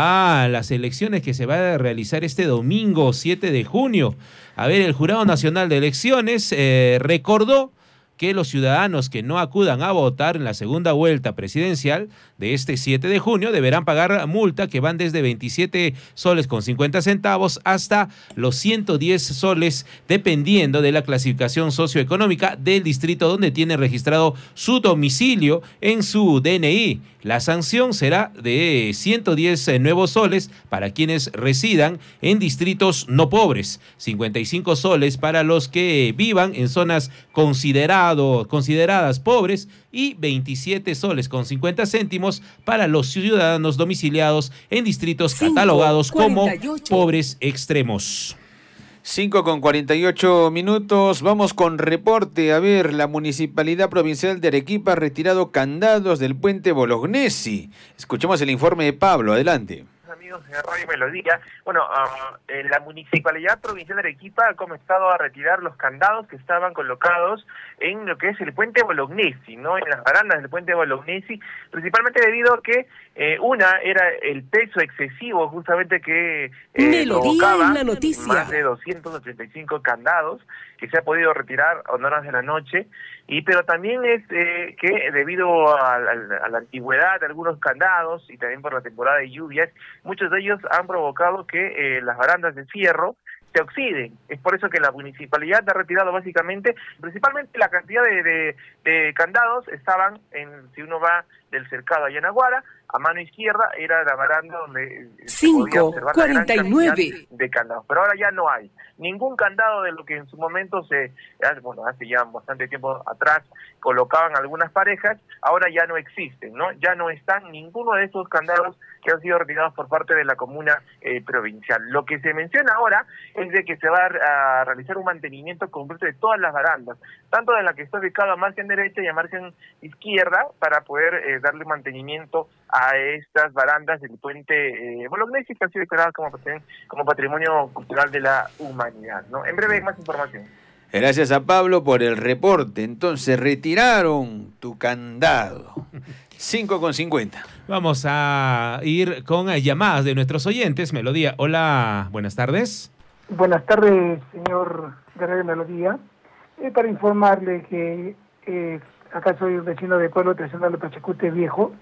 a las elecciones que se van a realizar este domingo siete de junio, a ver, el Jurado Nacional de Elecciones eh, recordó que los ciudadanos que no acudan a votar en la segunda vuelta presidencial de este siete de junio deberán pagar multa que van desde veintisiete soles con cincuenta centavos hasta los ciento diez soles, dependiendo de la clasificación socioeconómica del distrito donde tiene registrado su domicilio en su D N I. La sanción será de ciento diez nuevos soles para quienes residan en distritos no pobres, cincuenta y cinco soles para los que vivan en zonas consideradas consideradas pobres y veintisiete soles con cincuenta céntimos para los ciudadanos domiciliados en distritos cinco, catalogados como pobres extremos. cinco con cuarenta y ocho minutos, vamos con reporte. A ver, la Municipalidad Provincial de Arequipa ha retirado candados del puente Bolognesi. Escuchemos el informe de Pablo, adelante. Amigos de Radio Melodía, bueno, uh, en la Municipalidad Provincial de Arequipa ha comenzado a retirar los candados que estaban colocados en lo que es el puente Bolognesi, ¿no? En las barandas del puente Bolognesi, principalmente debido a que eh, una era el peso excesivo justamente que eh, provocaba en la noticia. Más de doscientos ochenta y cinco candados que se ha podido retirar a horas de la noche, y pero también es eh, que debido a, a, a la antigüedad de algunos candados y también por la temporada de lluvias, muchos de ellos han provocado que eh, las barandas de fierro se oxiden. Es por eso que la municipalidad ha retirado básicamente, principalmente la cantidad de, de, de candados estaban en, si uno va del cercado a Yanaguara, a mano izquierda era la baranda donde cinco, se podía observar cuarenta y nueve. La gran cantidad de candados, pero ahora ya no hay ningún candado de lo que en su momento se, bueno, hace ya bastante tiempo atrás colocaban algunas parejas, ahora ya no existen, ¿no? Ya no están ninguno de estos candados que han sido retirados por parte de la comuna eh, provincial. Lo que se menciona ahora es de que se va a, a realizar un mantenimiento completo de todas las barandas, tanto de la que está ubicada a margen derecha y a margen izquierda, para poder eh, darle mantenimiento a estas barandas del puente eh, Bolognesi, que han sido declaradas como, como patrimonio cultural de la humanidad, ¿no? En breve, más información. Gracias a Pablo por el reporte. Entonces, retiraron tu candado. cinco con cincuenta. Vamos a ir con llamadas de nuestros oyentes. Melodía, hola, buenas tardes. Buenas tardes, señor de Radio Melodía. Eh, para informarle que eh, acá soy un vecino del pueblo tradicional de Pachacute Viejo,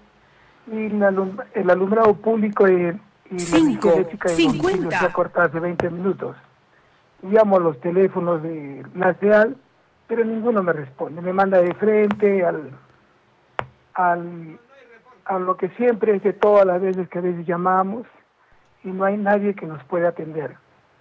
y la, el alumbrado público y, y cinco, la eléctrica del domicilio se ha cortado hace veinte minutos. Llamo a los teléfonos de la SEAL, pero ninguno me responde. Me manda de frente al, al a lo que siempre es de todas las veces que a veces llamamos, y no hay nadie que nos pueda atender.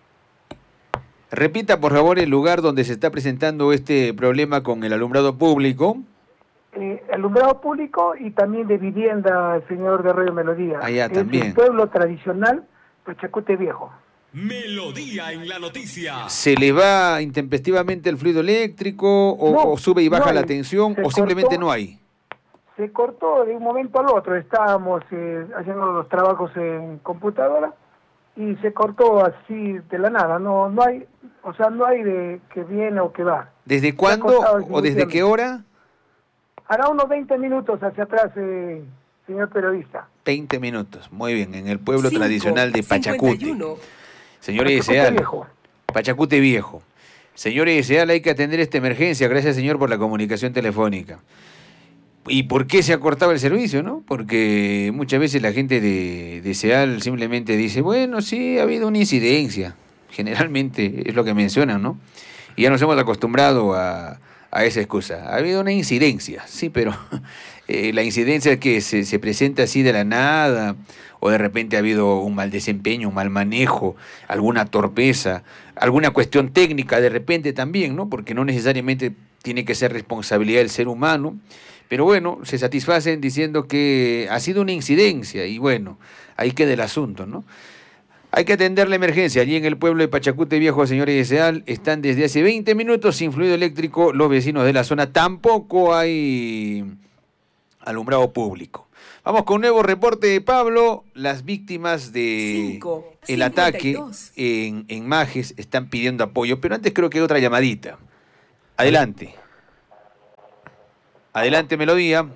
Repita, por favor, el lugar donde se está presentando este problema con el alumbrado público. Eh, alumbrado público y también de vivienda, señor de Radio Melodía. Allá es también. El pueblo tradicional, Pachacute Viejo. Melodía en la noticia. ¿Se le va intempestivamente el fluido eléctrico o, no, o sube y baja no la tensión o simplemente cortó, no hay? Se cortó de un momento al otro. Estábamos eh, haciendo los trabajos en computadora y se cortó así de la nada. No no hay, o sea, no hay de que viene o que va. ¿Desde cuándo o desde qué hora? Hará unos veinte minutos hacia atrás, eh, señor periodista. veinte minutos, muy bien, en el pueblo cinco, tradicional de Pachacute. Señor Ideal, Pachacute Viejo. Señores, SEAL, hay que atender esta emergencia. Gracias, señor, por la comunicación telefónica. ¿Y por qué se ha cortado el servicio, no? Porque muchas veces la gente de, de SEAL simplemente dice, bueno, sí, ha habido una incidencia. Generalmente es lo que mencionan, ¿no? Y ya nos hemos acostumbrado a, a esa excusa. Ha habido una incidencia, sí, pero eh, la incidencia que se, se presenta así de la nada, o de repente ha habido un mal desempeño, un mal manejo, alguna torpeza, alguna cuestión técnica de repente también, ¿no? Porque no necesariamente tiene que ser responsabilidad del ser humano, pero bueno, se satisfacen diciendo que ha sido una incidencia y bueno, ahí queda el asunto, ¿no? Hay que atender la emergencia. Allí en el pueblo de Pachacute Viejo, señores de SEAL, están desde hace veinte minutos sin fluido eléctrico los vecinos de la zona. Tampoco hay alumbrado público. Vamos con un nuevo reporte de Pablo. Las víctimas de el ataque en, en Majes están pidiendo apoyo, pero antes creo que hay otra llamadita. Adelante. Adelante, Melodía.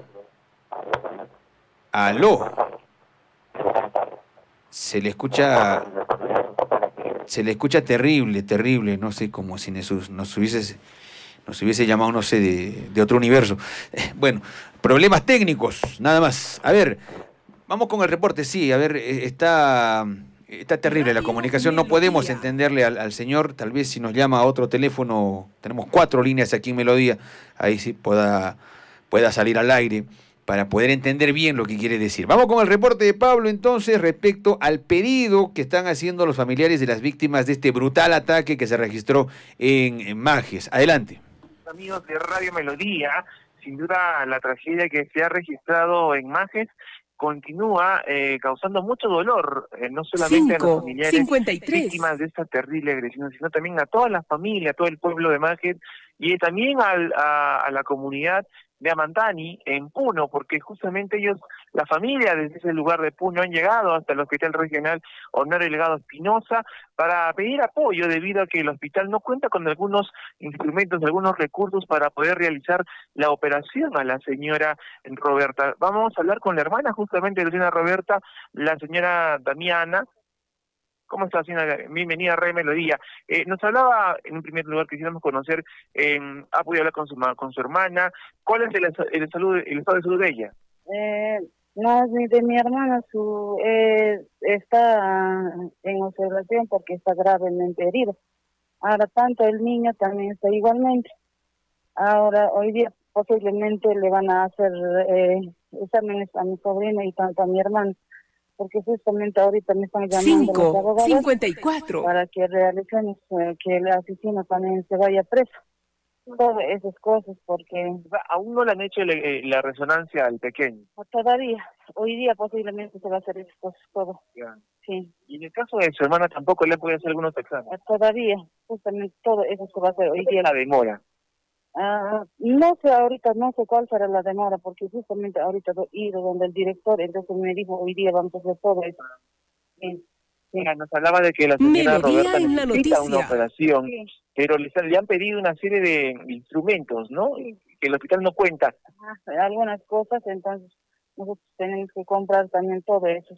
Aló. Se le escucha, se le escucha terrible, terrible, no sé, como si nos, nos hubiese, nos hubiese llamado, no sé, de, de otro universo. Bueno, problemas técnicos, nada más. A ver, vamos con el reporte, sí, a ver, está, está terrible la comunicación, no podemos entenderle al, al señor, tal vez si nos llama a otro teléfono, tenemos cuatro líneas aquí en Melodía, ahí sí pueda, pueda salir al aire, para poder entender bien lo que quiere decir. Vamos con el reporte de Pablo entonces respecto al pedido que están haciendo los familiares de las víctimas de este brutal ataque que se registró en, en Majes. Adelante. Amigos de Radio Melodía, sin duda la tragedia que se ha registrado en Majes continúa eh, causando mucho dolor, eh, no solamente Cinco, a los familiares cincuenta y tres. víctimas de esta terrible agresión, sino también a toda la familia, a todo el pueblo de Majes y también al, a, a la comunidad de Amantani en Puno, porque justamente ellos, la familia desde ese lugar de Puno han llegado hasta el Hospital Regional Honorio Delgado Espinosa para pedir apoyo debido a que el hospital no cuenta con algunos instrumentos, algunos recursos para poder realizar la operación a la señora Roberta. Vamos a hablar con la hermana justamente de la señora Roberta, la señora Damiana. ¿Cómo está, señora? Bienvenida a Radio Melodía. Eh, nos hablaba, en un primer lugar, quisiéramos conocer, eh, ha podido hablar con su con su hermana. ¿Cuál es el, el, salud, el estado de salud de ella? Eh, no, de mi hermana su eh, está en observación porque está gravemente herido. Ahora, tanto el niño también está igualmente. Ahora, hoy día posiblemente le van a hacer eh, exámenes a mi sobrina y tanto a mi hermana, porque justamente ahorita me están llamando los abogados cincuenta y cuatro para que realicemos eh, que la oficina también se vaya presa. Todas esas cosas, porque... ¿Aún no le han hecho le, la resonancia al pequeño? Todavía. Hoy día posiblemente se va a hacer esas cosas, todo. Ya. Sí. ¿Y en el caso de su hermana tampoco le han podido hacer algunos exámenes? Todavía. Justamente todo eso se va a hacer hoy día. ¿La demora? Uh, no sé ahorita, no sé cuál será la demora, porque justamente ahorita he ido donde el director, entonces me dijo, hoy día vamos a hacer todo eso. Sí. Mira, nos hablaba de que la señora Melodía Roberta en la necesita noticia. una operación, Sí. pero le, le han pedido una serie de instrumentos, ¿no? Que el hospital no cuenta. Ajá, algunas cosas, entonces nosotros tenemos que comprar también todo eso.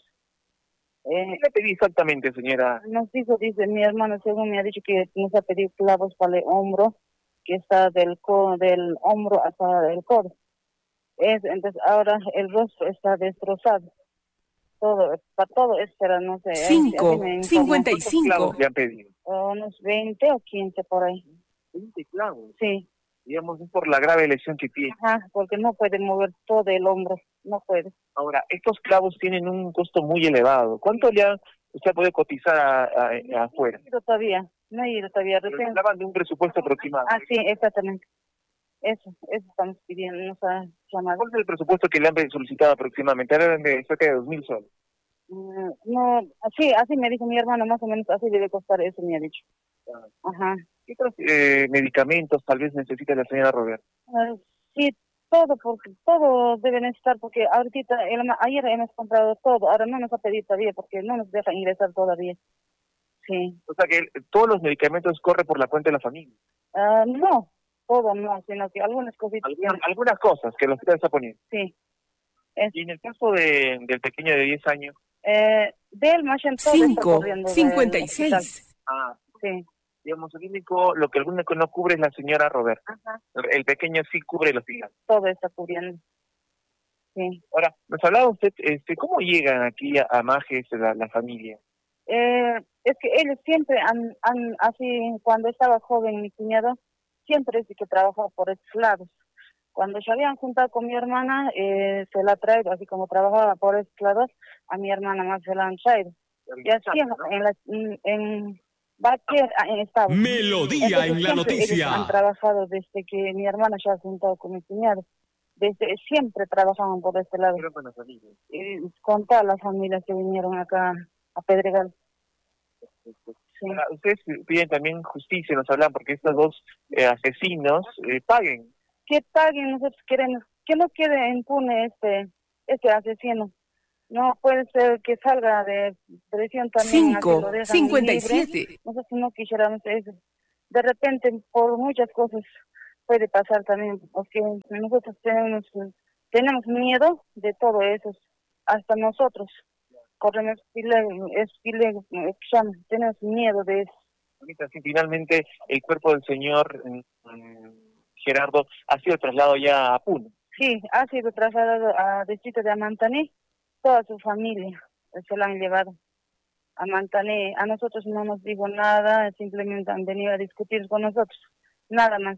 Eh, ¿Qué le pedí exactamente, señora? Nos dijo, dice mi hermano, según me ha dicho que nos ha pedido clavos para el hombro, que está del co del hombro hasta el codo. Es, entonces ahora el rostro está destrozado. Todo, para todo es, pero no sé. cinco, cincuenta y cinco. ¿Clavos le han pedido? Unos veinte o quince por ahí. ¿veinte clavos? Sí. Digamos, es por la grave lesión que tiene. Ajá, porque no puede mover todo el hombro, no puede. Ahora, estos clavos tienen un costo muy elevado. ¿Cuánto le han, usted puede cotizar a, a, a afuera? No he ido todavía, no he ido todavía. Recién hablaban de un presupuesto aproximado. Ah, sí, exactamente. Eso, eso estamos pidiendo, nos ha llamado. ¿Cuál es el presupuesto que le han solicitado aproximadamente? Hablan de cerca de dos mil soles. Mm, no, sí, así me dijo mi hermano, más o menos así debe costar eso, me ha dicho. Ajá. ¿Qué otros eh, medicamentos tal vez necesita la señora Roberta? Uh, sí, todo, porque todo debe necesitar, porque ahorita, el, ayer hemos comprado todo, ahora no nos ha pedido todavía, porque no nos deja ingresar todavía. Sí. O sea que todos los medicamentos corren por la cuenta de la familia. Uh, no, todo no, sino que algunas cositas. Algunas, algunas cosas que el hospital está poniendo. Sí. Es. Y en el caso de, del pequeño de diez años. Eh, de él más en todo cinco, cincuenta y seis. Ah. Sí. Digamos, el único, lo que el único no cubre es la señora Roberta. Ajá. El pequeño sí cubre el hospital. Todo está cubriendo. Sí. Ahora, nos hablaba usted, este, ¿cómo llegan aquí a, a Majes la, la familia? Eh, es que ellos siempre han, han, así, cuando estaba joven mi cuñado, siempre es que trabajaba por estos lados. Cuando se habían juntado con mi hermana, eh, se la ha traído, así como trabajaba por estos lados, a mi hermana más se la han traído. Y así ¿no? en, la, en Bacher, en estado. Melodía Entonces, en la noticia. Ellos han trabajado desde que mi hermana se ha juntado con mi cuñado. Desde siempre trabajaban por este lado. Pero con la familia. Y con todas las familias que vinieron acá a Pedregal. Sí. Ahora, ustedes piden también justicia, nos hablan, porque estos dos eh, asesinos eh, paguen. Que paguen, nosotros queremos que no quede impune este este asesino. No puede ser que salga de prisión también. cinco, cincuenta y siete. Nosotros no quisiéramos eso. De repente, por muchas cosas puede pasar también, porque nosotros tenemos tenemos miedo de todo eso, hasta nosotros. Corremos, es, tenemos miedo de eso. Sí, finalmente, el cuerpo del señor Gerardo ha sido trasladado ya a Puno. Sí, ha sido trasladado a distrito de Amantané. Toda su familia se la han llevado a Amantané. A nosotros no nos dijo nada, simplemente han venido a discutir con nosotros, nada más.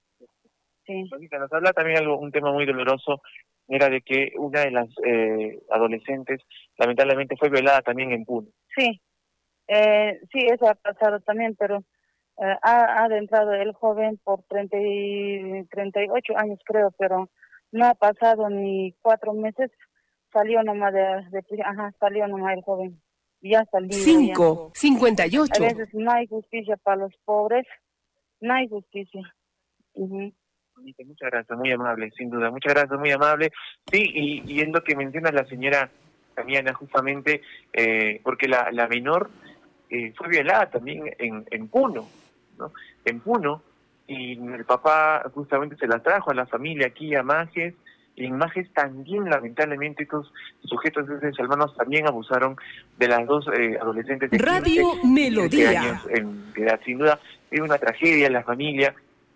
Sí. Nos habla también algo, un tema muy doloroso, era de que una de las eh, adolescentes lamentablemente fue violada también en Puno. Sí, eh, sí, eso ha pasado también, pero eh, ha, ha adentrado el joven por treinta y, treinta y ocho años creo, pero no ha pasado ni cuatro meses, salió nomás de, de ajá, salió nomás el joven, ya salió. cinco, cincuenta y ocho. A veces no hay justicia para los pobres, no hay justicia. Uh-huh. Muchas gracias, muy amable, sin duda, muchas gracias, muy amable. Sí, y, y es lo que menciona la señora Damiana, justamente, eh, porque la, la menor eh, fue violada también en, en Puno, ¿no? En Puno, y el papá justamente se la trajo a la familia aquí a Majes, y en Majes también, lamentablemente, estos sujetos de hermanos también abusaron de las dos eh, adolescentes de Radio Melodía. años en edad. Sin duda, es una tragedia en la familia.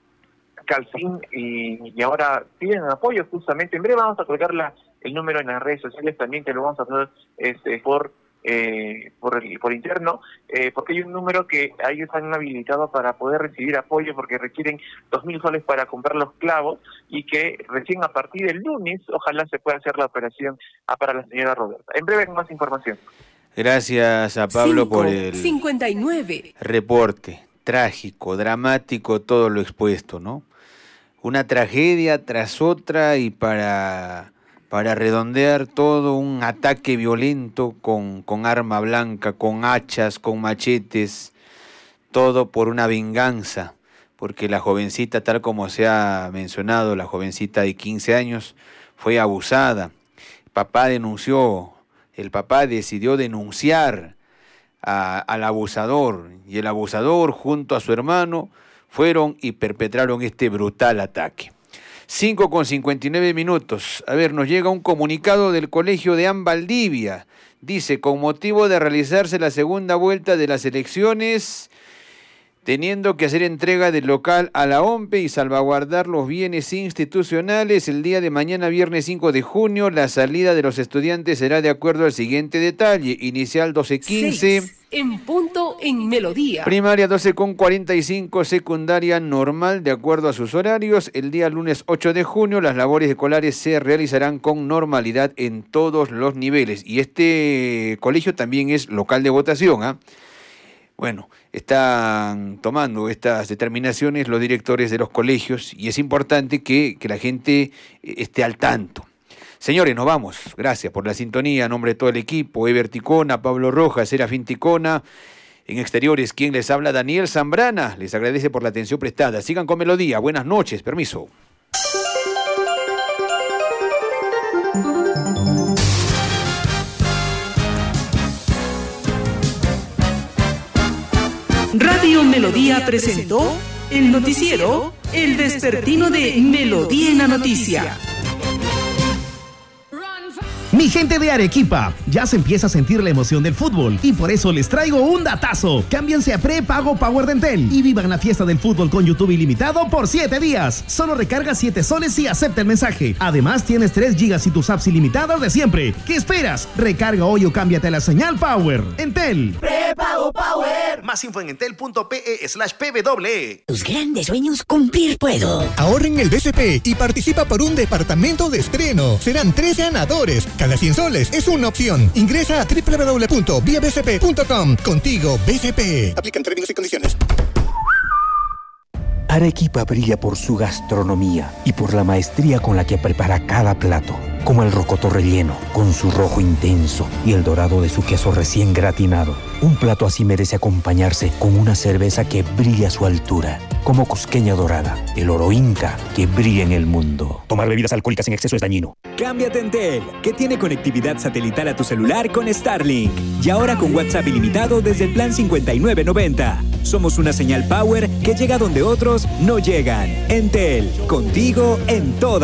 Calcín, y, y ahora piden apoyo justamente. En breve vamos a colgar la, el número en las redes sociales también, que lo vamos a hacer este, por eh, por, el, por interno, eh, porque hay un número que ellos han habilitado para poder recibir apoyo, porque requieren dos mil soles para comprar los clavos, y que recién a partir del lunes ojalá se pueda hacer la operación ah, para la señora Roberta. En breve con más información. Gracias a Pablo cinco, por el cincuenta y nueve. Reporte. Trágico, dramático, todo lo expuesto, ¿no? Una tragedia tras otra, y para, para redondear todo, un ataque violento con, con arma blanca, con hachas, con machetes, todo por una venganza, porque la jovencita, tal como se ha mencionado, la jovencita de quince años, fue abusada. El papá denunció, el papá decidió denunciar a, al abusador, y el abusador junto a su hermano fueron y perpetraron este brutal ataque. cinco con cincuenta y nueve minutos. A ver, nos llega un comunicado del Colegio de Valdivia. Dice, con motivo de realizarse la segunda vuelta de las elecciones, teniendo que hacer entrega del local a la O M P E y salvaguardar los bienes institucionales, el día de mañana, viernes cinco de junio, la salida de los estudiantes será de acuerdo al siguiente detalle. Inicial doce quince. Seis, en punto en Melodía. Primaria doce con cuarenta y cinco, secundaria normal de acuerdo a sus horarios. El día lunes ocho de junio las labores escolares se realizarán con normalidad en todos los niveles. Y este colegio también es local de votación, ¿ah? ¿eh? Bueno, están tomando estas determinaciones los directores de los colegios, y es importante que, que la gente esté al tanto. Señores, nos vamos. Gracias por la sintonía. A nombre de todo el equipo, Ever Ticona, Pablo Rojas, Serafín Ticona. En exteriores, quien les habla, Daniel Zambrana. Les agradece por la atención prestada. Sigan con Melodía. Buenas noches. Permiso. Radio Melodía presentó el noticiero El Despertino de Melodía en la Noticia. Mi gente de Arequipa, ya se empieza a sentir la emoción del fútbol y por eso les traigo un datazo. Cámbiense a prepago Power de Entel y vivan la fiesta del fútbol con YouTube ilimitado por siete días. Solo recarga siete soles y acepta el mensaje. Además tienes tres gigas y tus apps ilimitadas de siempre. ¿Qué esperas? Recarga hoy o cámbiate a la señal Power. Entel. Prepago Power. Más info en entel.pe slash pw. Tus grandes sueños cumplir puedo. Ahorra en el B C P y participa por un departamento de estreno. Serán tres ganadores. Cada cien soles es una opción. Ingresa a doble u doble u doble u punto vía b c p punto com. Contigo, B C P. Aplican términos y condiciones. Arequipa brilla por su gastronomía y por la maestría con la que prepara cada plato, como el rocoto relleno, con su rojo intenso y el dorado de su queso recién gratinado. Un plato así merece acompañarse con una cerveza que brilla a su altura, como Cusqueña Dorada, el oro inca que brilla en el mundo. Tomar bebidas alcohólicas en exceso es dañino. Cámbiate a Entel, que tiene conectividad satelital a tu celular con Starlink. Y ahora con WhatsApp ilimitado desde el plan cincuenta y nueve noventa. Somos una señal Power que llega donde otros no llegan. Entel, contigo en todas.